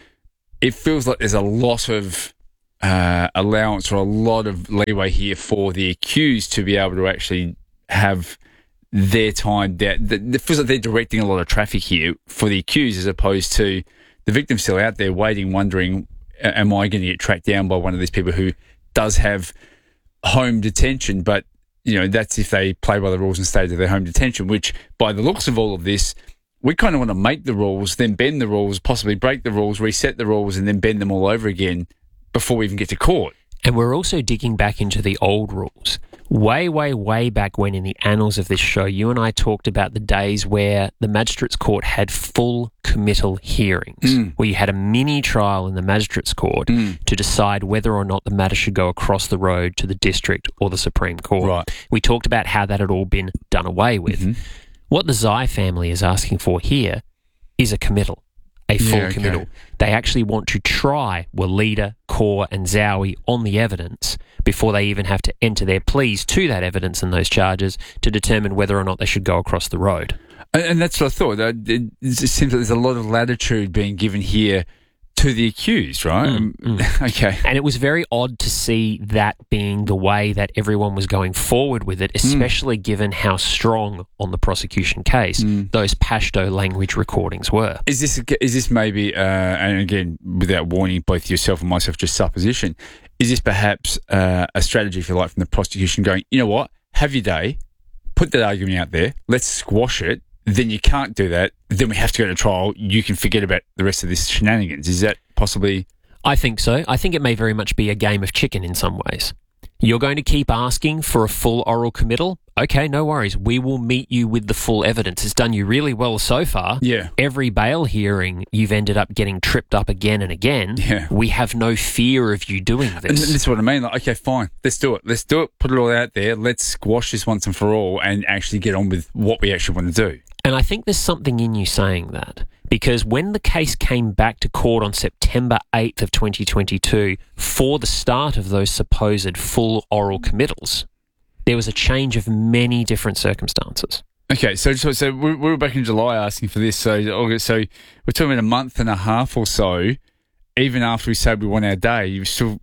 Speaker 2: It feels like there's a lot of allowance or a lot of leeway here for the accused to be able to actually have their time. It feels like they're directing a lot of traffic here for the accused as opposed to the victim still out there waiting, wondering, am I going to get tracked down by one of these people who does have home detention, but that's if they play by the rules and stay to their home detention, which by the looks of all of this, we kind of want to make the rules, then bend the rules, possibly break the rules, reset the rules, and then bend them all over again before we even get to court.
Speaker 1: And we're also digging back into the old rules. Way, way, way back when in the annals of this show, you and I talked about the days where the Magistrates Court had full committal hearings, where you had a mini trial in the Magistrates Court to decide whether or not the matter should go across the road to the District or the Supreme Court.
Speaker 2: Right.
Speaker 1: We talked about how that had all been done away with. What the Zai family is asking for here is a committal. A full committal. They actually want to try Walida, Kaur and Zowie on the evidence before they even have to enter their pleas to that evidence and those charges to determine whether or not they should go across the road.
Speaker 2: And that's what I thought. It seems like there's a lot of latitude being given here to the accused, right? Okay.
Speaker 1: And it was very odd to see that being the way that everyone was going forward with it, especially given how strong on the prosecution case those Pashto language recordings were.
Speaker 2: Is this maybe, and again, without warning both yourself and myself, just supposition, is this perhaps a strategy, if you like, from the prosecution going, you know what, have your day, put that argument out there, let's squash it, then you can't do that, then we have to go to trial, you can forget about the rest of this shenanigans. Is that possibly...
Speaker 1: I think so. I think it may very much be a game of chicken in some ways. You're going to keep asking for a full oral committal? Okay, no worries. We will meet you with the full evidence. It's done you really well so far.
Speaker 2: Yeah.
Speaker 1: Every bail hearing, you've ended up getting tripped up again and again.
Speaker 2: Yeah.
Speaker 1: We have no fear of you doing this.
Speaker 2: And that's what I mean. Like, okay, fine. Let's do it. Let's do it. Put it all out there. Let's squash this once and for all and actually get on with what we actually want to do.
Speaker 1: And I think there's something in you saying that, because when the case came back to court on September 8th of 2022 for the start of those supposed full oral committals, there was a change of many different circumstances.
Speaker 2: Okay, so we were back in July asking for this. So we're talking about a month and a half or so. Even after we said we want our day, you still,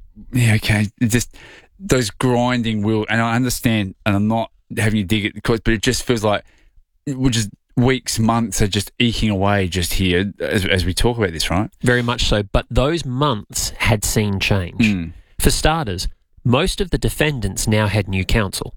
Speaker 2: just those grinding wheel. And I understand, and I'm not having you dig at the courts, but it just feels like we're just weeks, months are just eking away just here as we talk about this, right?
Speaker 1: Very much so. But those months had seen change. For starters, most of the defendants now had new counsel.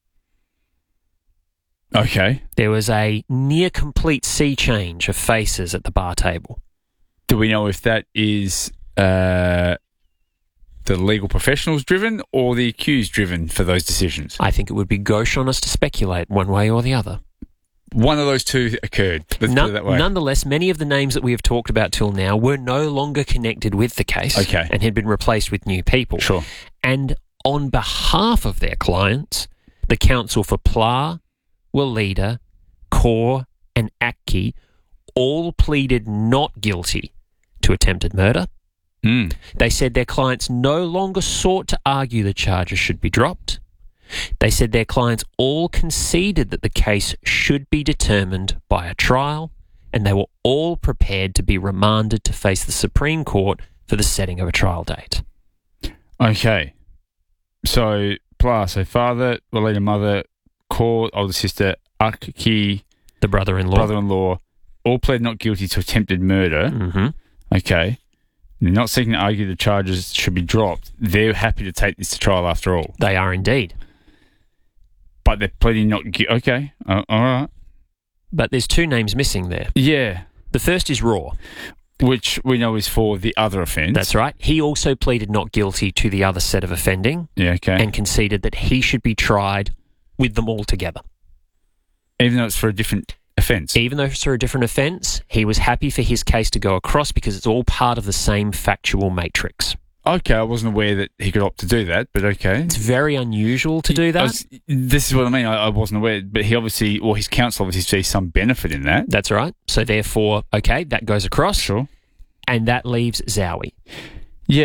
Speaker 2: Okay.
Speaker 1: There was a near complete sea change of faces at the bar table.
Speaker 2: Do we know if that is the legal professionals driven or the accused driven for those decisions?
Speaker 1: I think it would be gauche on us to speculate one way or the other.
Speaker 2: One of those two occurred. Let's put it that way.
Speaker 1: Nonetheless, many of the names that we have talked about till now were no longer connected with the case and had been replaced with new people.
Speaker 2: Sure.
Speaker 1: And on behalf of their clients, the counsel for Pla, Walida, Kaur and Akki all pleaded not guilty to attempted murder. They said their clients no longer sought to argue the charges should be dropped. They said their clients all conceded that the case should be determined by a trial, and they were all prepared to be remanded to face the Supreme Court for the setting of a trial date.
Speaker 2: Okay. So, father, Walida, mother, Kaur, older sister, Akki,
Speaker 1: the brother-in-law,
Speaker 2: all pled not guilty to attempted murder. Okay. They're not seeking to argue the charges should be dropped. They're happy to take this to trial after all.
Speaker 1: They are indeed.
Speaker 2: But they're pleading not guilty. Okay, all right.
Speaker 1: But there's two names missing there.
Speaker 2: Yeah.
Speaker 1: The first is Raw,
Speaker 2: which we know is for the other offence.
Speaker 1: That's right. He also pleaded not guilty to the other set of offending.
Speaker 2: Yeah, okay.
Speaker 1: And conceded that he should be tried with them all together.
Speaker 2: Even though it's for a different offence?
Speaker 1: Even though it's for a different offence, he was happy for his case to go across because it's all part of the same factual matrix.
Speaker 2: Okay, I wasn't aware that he could opt to do that, but okay.
Speaker 1: It's very unusual to do that.
Speaker 2: This is what I mean. I wasn't aware, but he obviously, or his counsel obviously sees some benefit in that.
Speaker 1: That's right. So therefore, okay, that goes across.
Speaker 2: Sure.
Speaker 1: And that leaves Zowie.
Speaker 2: Yeah.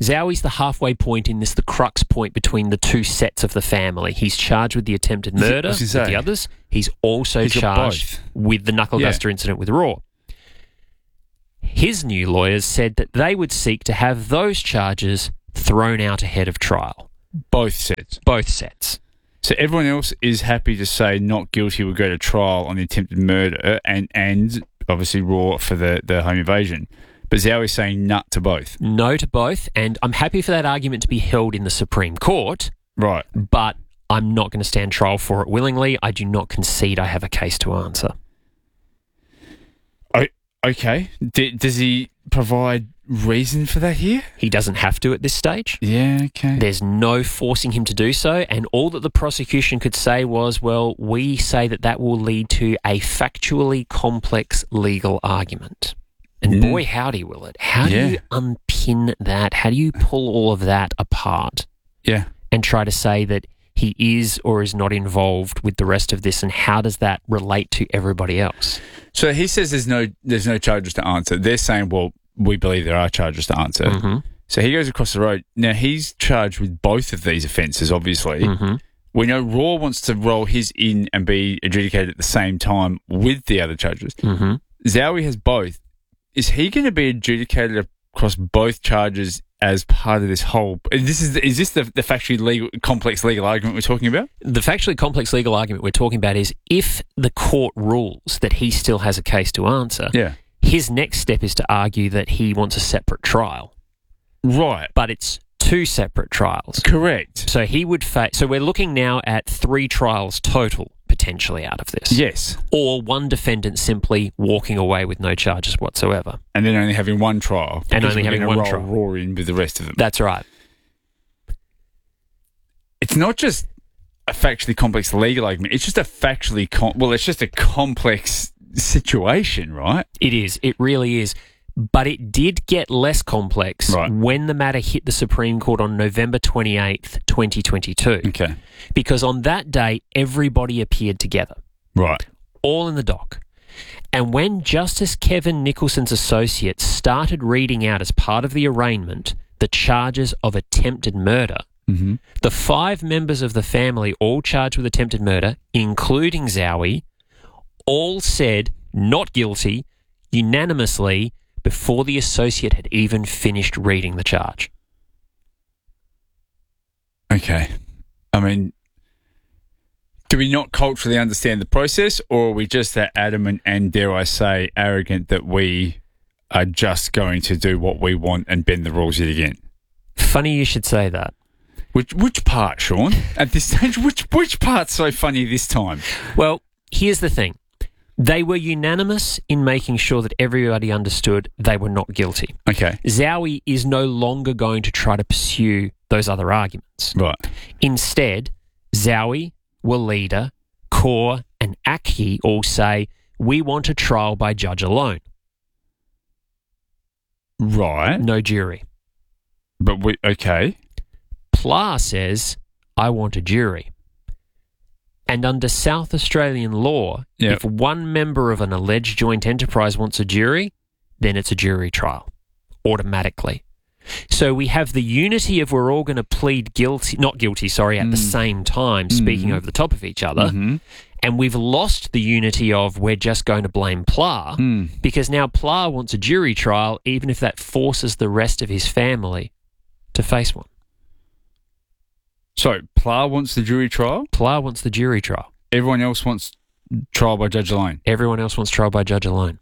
Speaker 1: Zowi's the halfway point in this, the crux point between the two sets of the family. He's charged with the attempted murder with the others. He's also charged with the knuckle duster incident with Raw. His new lawyers said that they would seek to have those charges thrown out ahead of trial.
Speaker 2: Both sets.
Speaker 1: Both sets.
Speaker 2: So everyone else is happy to say not guilty would go to trial on the attempted murder and obviously Raw for the home invasion. But Zowi's saying nut to both.
Speaker 1: No to both, and I'm happy for that argument to be held in the Supreme Court.
Speaker 2: Right.
Speaker 1: But I'm not going to stand trial for it willingly. I do not concede I have a case to answer.
Speaker 2: Okay. Does he provide reason for that here?
Speaker 1: He doesn't have to at this stage.
Speaker 2: Yeah, okay.
Speaker 1: There's no forcing him to do so, and all that the prosecution could say was, well, we say that will lead to a factually complex legal argument. And boy, howdy will it. How do you unpin that? How do you pull all of that apart?
Speaker 2: Yeah.
Speaker 1: And try to say that he is or is not involved with the rest of this, and how does that relate to everybody else?
Speaker 2: So he says there's no charges to answer. They're saying, well, we believe there are charges to answer.
Speaker 1: Mm-hmm.
Speaker 2: So he goes across the road. Now, he's charged with both of these offences, obviously.
Speaker 1: Mm-hmm.
Speaker 2: We know Raw wants to roll his in and be adjudicated at the same time with the other charges.
Speaker 1: Mm-hmm.
Speaker 2: Zowi has both. Is he going to be adjudicated across both charges as part of this whole... Is this the factually complex legal argument we're talking about?
Speaker 1: The factually complex legal argument we're talking about is if the court rules that he still has a case to answer, his next step is to argue that he wants a separate trial.
Speaker 2: Right.
Speaker 1: But it's two separate trials.
Speaker 2: Correct.
Speaker 1: So he would so we're looking now at 3 trials total, potentially, out of this.
Speaker 2: Yes.
Speaker 1: Or one defendant simply walking away with no charges whatsoever.
Speaker 2: And then only having one trial.
Speaker 1: And only having one trial.
Speaker 2: Raw in with the rest of them.
Speaker 1: That's right.
Speaker 2: It's not just a factually complex legal argument. It's just a factually... it's just a complex situation, right?
Speaker 1: It is. It really is. But it did get less complex when the matter hit the Supreme Court on November 28th, 2022.
Speaker 2: Okay.
Speaker 1: Because on that day, everybody appeared together.
Speaker 2: Right.
Speaker 1: All in the dock. And when Justice Kevin Nicholson's associates started reading out as part of the arraignment the charges of attempted murder, the 5 members of the family all charged with attempted murder, including Zowi, all said not guilty unanimously before the associate had even finished reading the charge.
Speaker 2: Okay. I mean, do we not culturally understand the process, or are we just that adamant and, dare I say, arrogant that we are just going to do what we want and bend the rules yet again?
Speaker 1: Funny you should say that.
Speaker 2: Which part, Sean? At this stage, which part's so funny this time?
Speaker 1: Well, here's the thing. They were unanimous in making sure that everybody understood they were not guilty.
Speaker 2: Okay.
Speaker 1: Zowi is no longer going to try to pursue those other arguments.
Speaker 2: Right.
Speaker 1: Instead, Zowi, Walida, Kaur and Aki all say, we want a trial by judge alone.
Speaker 2: Right.
Speaker 1: No jury.
Speaker 2: But okay.
Speaker 1: Pla says, I want a jury. And under South Australian law, if one member of an alleged joint enterprise wants a jury, then it's a jury trial, automatically. So we have the unity of we're all going to plead not guilty, at the same time, speaking over the top of each other. And we've lost the unity of we're just going to blame Pla, because now Pla wants a jury trial, even if that forces the rest of his family to face one.
Speaker 2: So, Pla wants the jury trial?
Speaker 1: Pla wants the jury trial.
Speaker 2: Everyone else wants trial by judge alone?
Speaker 1: Everyone else wants trial by judge alone.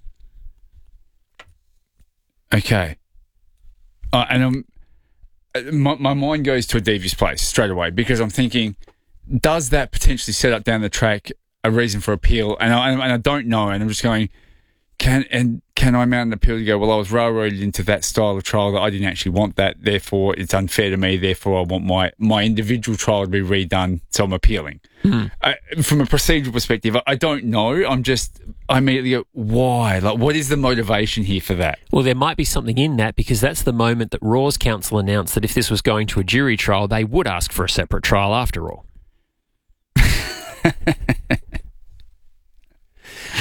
Speaker 2: Okay. And my mind goes to a devious place straight away, because I'm thinking, does that potentially set up down the track a reason for appeal? And I don't know, and I'm just going, can I mount an appeal to go, well, I was railroaded into that style of trial that I didn't actually want that, therefore it's unfair to me, therefore I want my individual trial to be redone, so I'm appealing. From a procedural perspective, I don't know. I immediately go, why? Like, what is the motivation here for that?
Speaker 1: Well, there might be something in that, because that's the moment that Raw's counsel announced that if this was going to a jury trial, they would ask for a separate trial after all.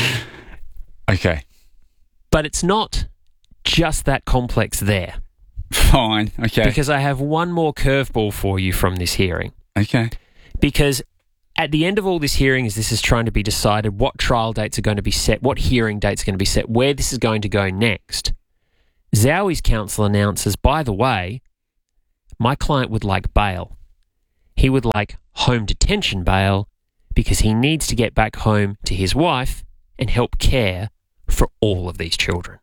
Speaker 2: Okay.
Speaker 1: But it's not just that complex there.
Speaker 2: Fine, okay.
Speaker 1: Because I have one more curveball for you from this hearing.
Speaker 2: Okay.
Speaker 1: Because at the end of all this hearing, as this is trying to be decided, what trial dates are going to be set, what hearing dates are going to be set, where this is going to go next, Zoe's counsel announces, by the way, my client would like bail. He would like home detention bail because he needs to get back home to his wife and help care for all of these children.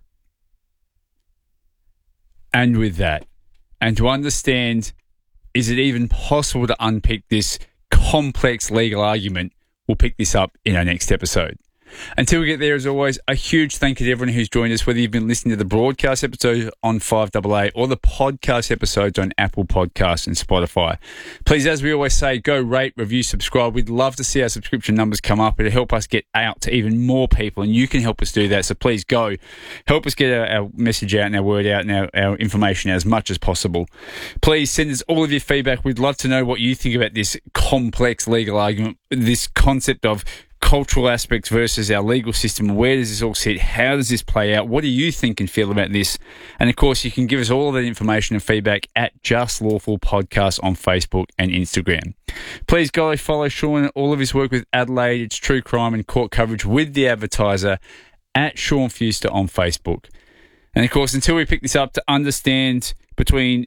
Speaker 2: And with that, and to understand, is it even possible to unpick this complex legal argument? We'll pick this up in our next episode. Until we get there, as always, a huge thank you to everyone who's joined us, whether you've been listening to the broadcast episode on 5AA or the podcast episodes on Apple Podcasts and Spotify. Please, as we always say, go rate, review, subscribe. We'd love to see our subscription numbers come up. It'll help us get out to even more people, and you can help us do that. So please go. Help us get our message out and our word out and our information out as much as possible. Please send us all of your feedback. We'd love to know what you think about this complex legal argument, this concept of cultural aspects versus our legal system. Where does this all sit? How does this play out? What do you think and feel about this? And of course, you can give us all of that information and feedback at Just Lawful Podcast on Facebook and Instagram. Please go follow Sean and all of his work with Adelaide. It's true crime and court coverage with The Advertiser at Sean Fuster on Facebook. And of course, until we pick this up, to understand between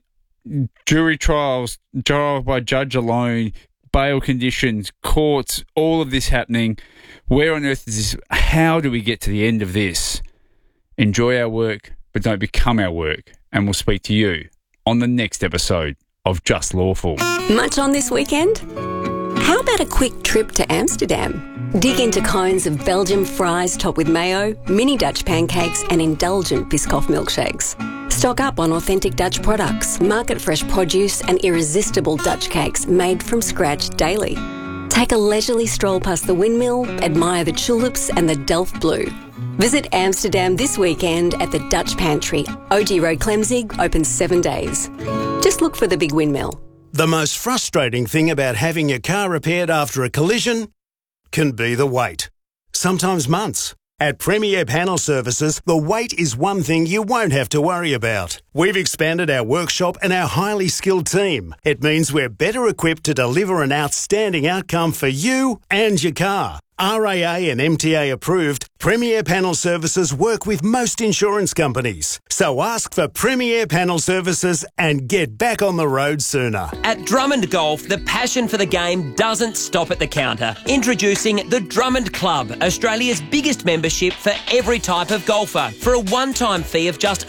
Speaker 2: jury trials, trial by judge alone, bail conditions, courts, all of this happening. Where on earth is this? How do we get to the end of this? Enjoy our work, but don't become our work. And we'll speak to you on the next episode of Just Lawful.
Speaker 3: Much on this weekend? How about a quick trip to Amsterdam? Dig into cones of Belgian fries topped with mayo, mini Dutch pancakes and indulgent Biscoff milkshakes. Stock up on authentic Dutch products, market-fresh produce and irresistible Dutch cakes made from scratch daily. Take a leisurely stroll past the windmill, admire the tulips and the Delft Blue. Visit Amsterdam this weekend at the Dutch Pantry. OG Road Clemzig, open 7 days. Just look for the big windmill.
Speaker 4: The most frustrating thing about having your car repaired after a collision can be the wait. Sometimes months. At Premier Panel Services, the wait is one thing you won't have to worry about. We've expanded our workshop and our highly skilled team. It means we're better equipped to deliver an outstanding outcome for you and your car. RAA and MTA approved, Premier Panel Services work with most insurance companies. So ask for Premier Panel Services and get back on the road sooner.
Speaker 24: At Drummond Golf, the passion for the game doesn't stop at the counter. Introducing the Drummond Club, Australia's biggest membership for every type of golfer. For a one-time fee of just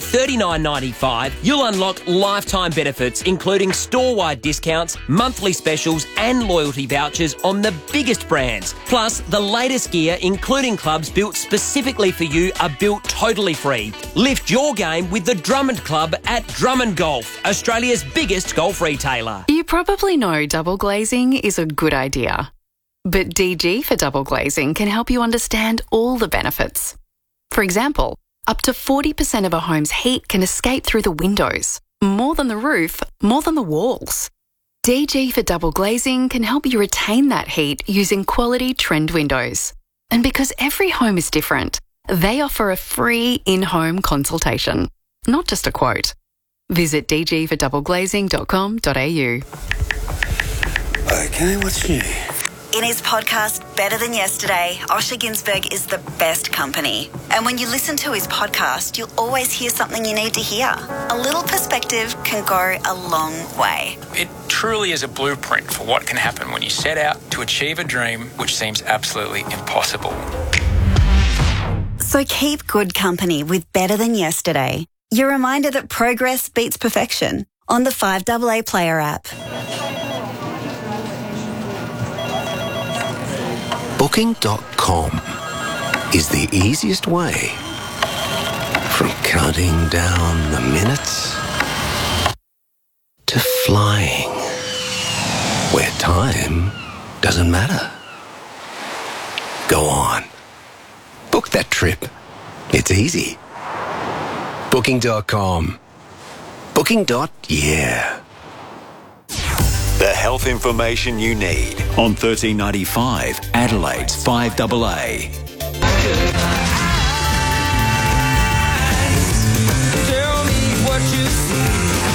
Speaker 24: $39.95, you'll unlock lifetime benefits, including store-wide discounts, monthly specials and loyalty vouchers on the biggest brands. Plus, the latest gear, including clubs built specifically for you, are built totally free. Lift your game with the Drummond Club at Drummond Golf, Australia's biggest golf retailer.
Speaker 5: You probably know double glazing is a good idea. But DG for double glazing can help you understand all the benefits. For example, up to 40% of a home's heat can escape through the windows. More than the roof, more than the walls. DG for double glazing can help you retain that heat using quality trend windows. And because every home is different, they offer a free in-home consultation, not just a quote. Visit dgfordoubleglazing.com.au.
Speaker 23: Okay, what's new?
Speaker 13: In his podcast, Better Than Yesterday, Osher Günsberg is the best company. And when you listen to his podcast, you'll always hear something you need to hear. A little perspective can go a long way.
Speaker 6: It truly is a blueprint for what can happen when you set out to achieve a dream which seems absolutely impossible.
Speaker 13: So keep good company with Better Than Yesterday. Your reminder that progress beats perfection on the 5AA Player app.
Speaker 16: Booking.com is the easiest way from counting down the minutes to flying, where time doesn't matter. Go on. Book that trip. It's easy. Booking.com. Booking.yeah.
Speaker 11: The health information you need on 1395 Adelaide's 5AA.
Speaker 10: Tell me what you see.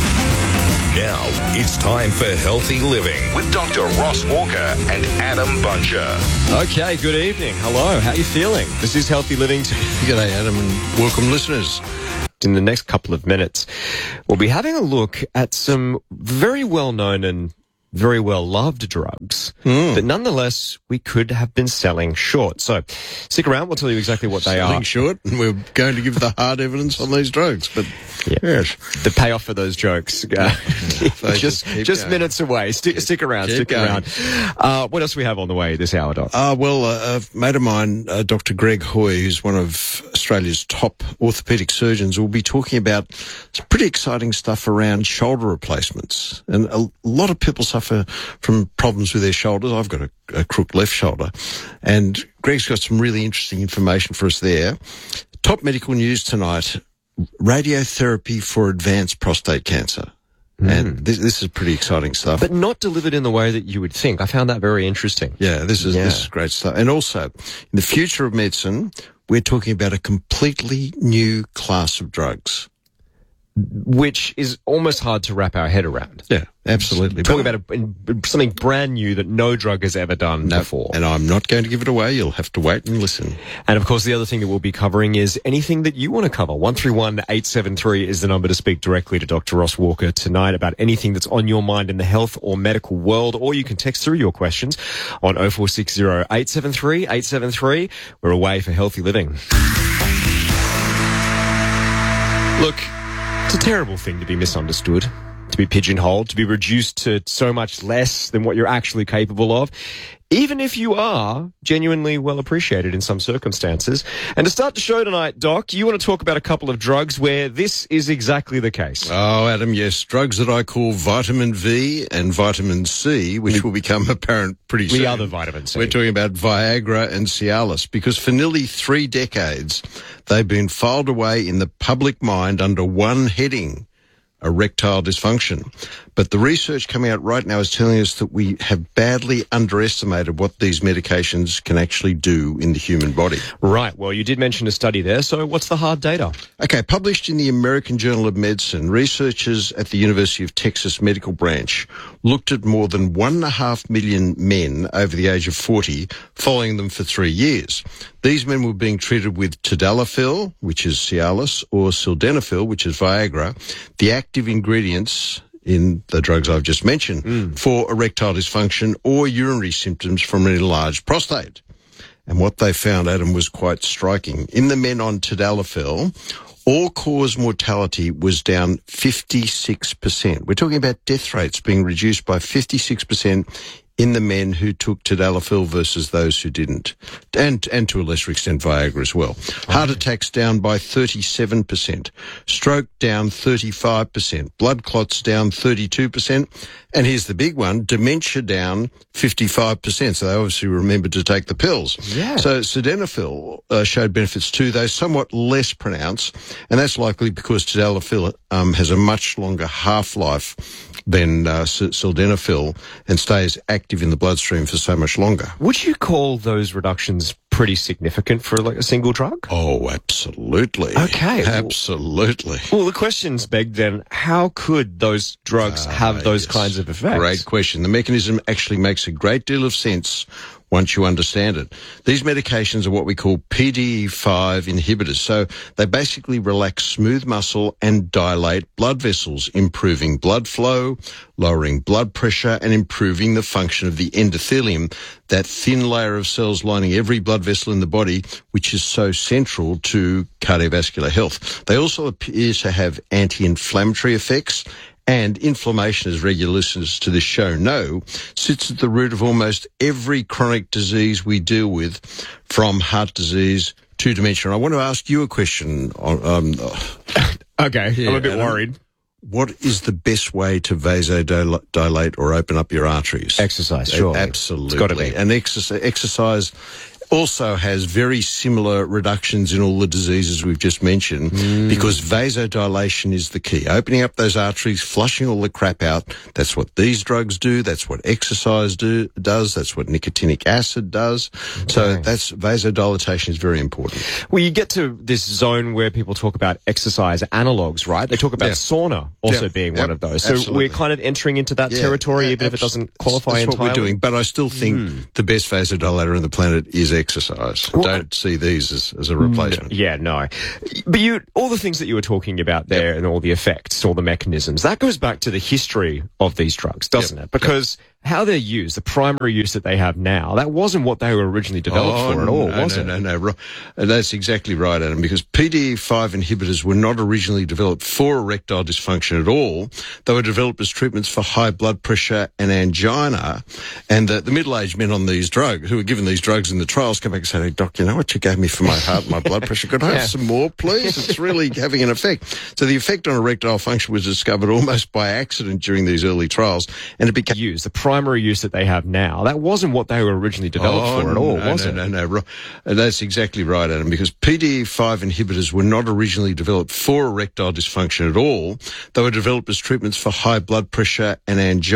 Speaker 8: It's time for Healthy Living with Dr. Ross Walker and Adam Buncher.
Speaker 12: Okay, good evening. Hello, how are you feeling? This is Healthy Living.
Speaker 14: G'day, Adam, and welcome, listeners.
Speaker 12: In the next couple of minutes, we'll be having a look at some very well-known and very well-loved drugs that nonetheless we could have been selling short. So stick around, we'll tell you exactly what they are.
Speaker 14: Selling short, and we're going to give the hard evidence on these drugs. But yes,
Speaker 12: the payoff for those jokes, just minutes away. Stick around, stick around. What else do we have on the way this hour, Doc?
Speaker 14: A mate of mine, Dr. Greg Hoy, who's one of Australia's top orthopaedic surgeons, will be talking about some pretty exciting stuff around shoulder replacements. And a lot of people suffer from problems with their shoulders. I've got a crook left shoulder, and Greg's got some really interesting information for us there. Top medical news tonight: radiotherapy for advanced prostate cancer. And this is pretty exciting stuff.
Speaker 12: But not delivered in the way that you would think. I found that very interesting.
Speaker 14: Yeah, this is great stuff. And also, in the future of medicine, we're talking about a completely new class of drugs,
Speaker 12: which is almost hard to wrap our head around.
Speaker 14: Yeah, absolutely.
Speaker 12: Talking about something brand new that no drug has ever done before.
Speaker 14: And I'm not going to give it away. You'll have to wait and listen.
Speaker 12: And, of course, the other thing that we'll be covering is anything that you want to cover. 131-873 is the number to speak directly to Dr. Ross Walker tonight about anything that's on your mind in the health or medical world, or you can text through your questions on 0460 873 873. We're away for Healthy Living. Look, it's a terrible thing to be misunderstood, to be pigeonholed, to be reduced to so much less than what you're actually capable of, even if you are genuinely well appreciated in some circumstances. And to start the show tonight, Doc, you want to talk about a couple of drugs where this is exactly the case.
Speaker 14: Oh, Adam, yes. Drugs that I call vitamin V and vitamin C, which will become apparent pretty soon.
Speaker 12: The other vitamin C.
Speaker 14: We're talking about Viagra and Cialis, because for nearly 3 decades, they've been filed away in the public mind under one heading: erectile dysfunction. But the research coming out right now is telling us that we have badly underestimated what these medications can actually do in the human body.
Speaker 12: Right. Well, you did mention a study there. So what's the hard data?
Speaker 14: Okay. Published in the American Journal of Medicine, researchers at the University of Texas Medical Branch looked at more than 1.5 million men over the age of 40, following them for 3 years. These men were being treated with tadalafil, which is Cialis, or sildenafil, which is Viagra, the active ingredients in the drugs I've just mentioned, for erectile dysfunction or urinary symptoms from an enlarged prostate. And what they found, Adam, was quite striking. In the men on tadalafil, all-cause mortality was down 56%. We're talking about death rates being reduced by 56% in the men who took tadalafil versus those who didn't, and to a lesser extent Viagra as well. Heart attacks down by 37%, stroke down 35%, blood clots down 32%, and here's the big one, dementia down 55%. So they obviously remembered to take the pills.
Speaker 12: Yeah.
Speaker 14: So sildenafil showed benefits too, though somewhat less pronounced, and that's likely because tadalafil has a much longer half-life than sildenafil and stays active in the bloodstream for so much longer.
Speaker 12: Would you call those reductions pretty significant for like a single drug?
Speaker 14: Oh, absolutely.
Speaker 12: Okay.
Speaker 14: Absolutely.
Speaker 12: Well, the question's begged then, how could those drugs have those kinds of effects?
Speaker 14: Great question. The mechanism actually makes a great deal of sense once you understand it. These medications are what we call PDE5 inhibitors. So they basically relax smooth muscle and dilate blood vessels, improving blood flow, lowering blood pressure, and improving the function of the endothelium, that thin layer of cells lining every blood vessel in the body, which is so central to cardiovascular health. They also appear to have anti-inflammatory effects. And inflammation, as regular listeners to this show know, sits at the root of almost every chronic disease we deal with, from heart disease to dementia. And I want to ask you a question.
Speaker 12: Okay, yeah, I'm a bit worried.
Speaker 14: What is the best way to vasodilate or open up your arteries?
Speaker 12: Exercise, sure.
Speaker 14: Absolutely.
Speaker 12: It's got to be.
Speaker 14: And exercise also has very similar reductions in all the diseases we've just mentioned because vasodilation is the key. Opening up those arteries, flushing all the crap out. That's what these drugs do. That's what exercise does. That's what nicotinic acid does. Okay. So that's vasodilatation is very important.
Speaker 12: Well, you get to this zone where people talk about exercise analogues, right? They talk about sauna also being one of those. So we're kind of entering into that territory, even if it doesn't qualify entirely.
Speaker 14: That's what we're doing. But I still think the best vasodilator on the planet is exercise. Well, don't see these as a replacement.
Speaker 12: Yeah, no. But all the things that you were talking about there and all the effects, all the mechanisms, that goes back to the history of these drugs, doesn't it? Because how they're used, the primary use that they have now, that wasn't what they were originally developed for at all, was it? No. That's exactly right, Adam, because PDE5 inhibitors were not originally developed for erectile dysfunction at all. They were developed as treatments for high blood pressure and angina. And the middle-aged men on these drugs, who were given these drugs in the trials, come back and say, "Hey, doc, you know what you gave me for my heart and my blood pressure? Could I have some more, please? It's really having an effect." So the effect on erectile function was discovered almost by accident during these early trials, and it became used. The primary use that they have now, that wasn't what they were originally developed for at all, was it?
Speaker 14: No. That's exactly right, Adam, because PDE5 inhibitors were not originally developed for erectile dysfunction at all. They were developed as treatments for high blood pressure and angina.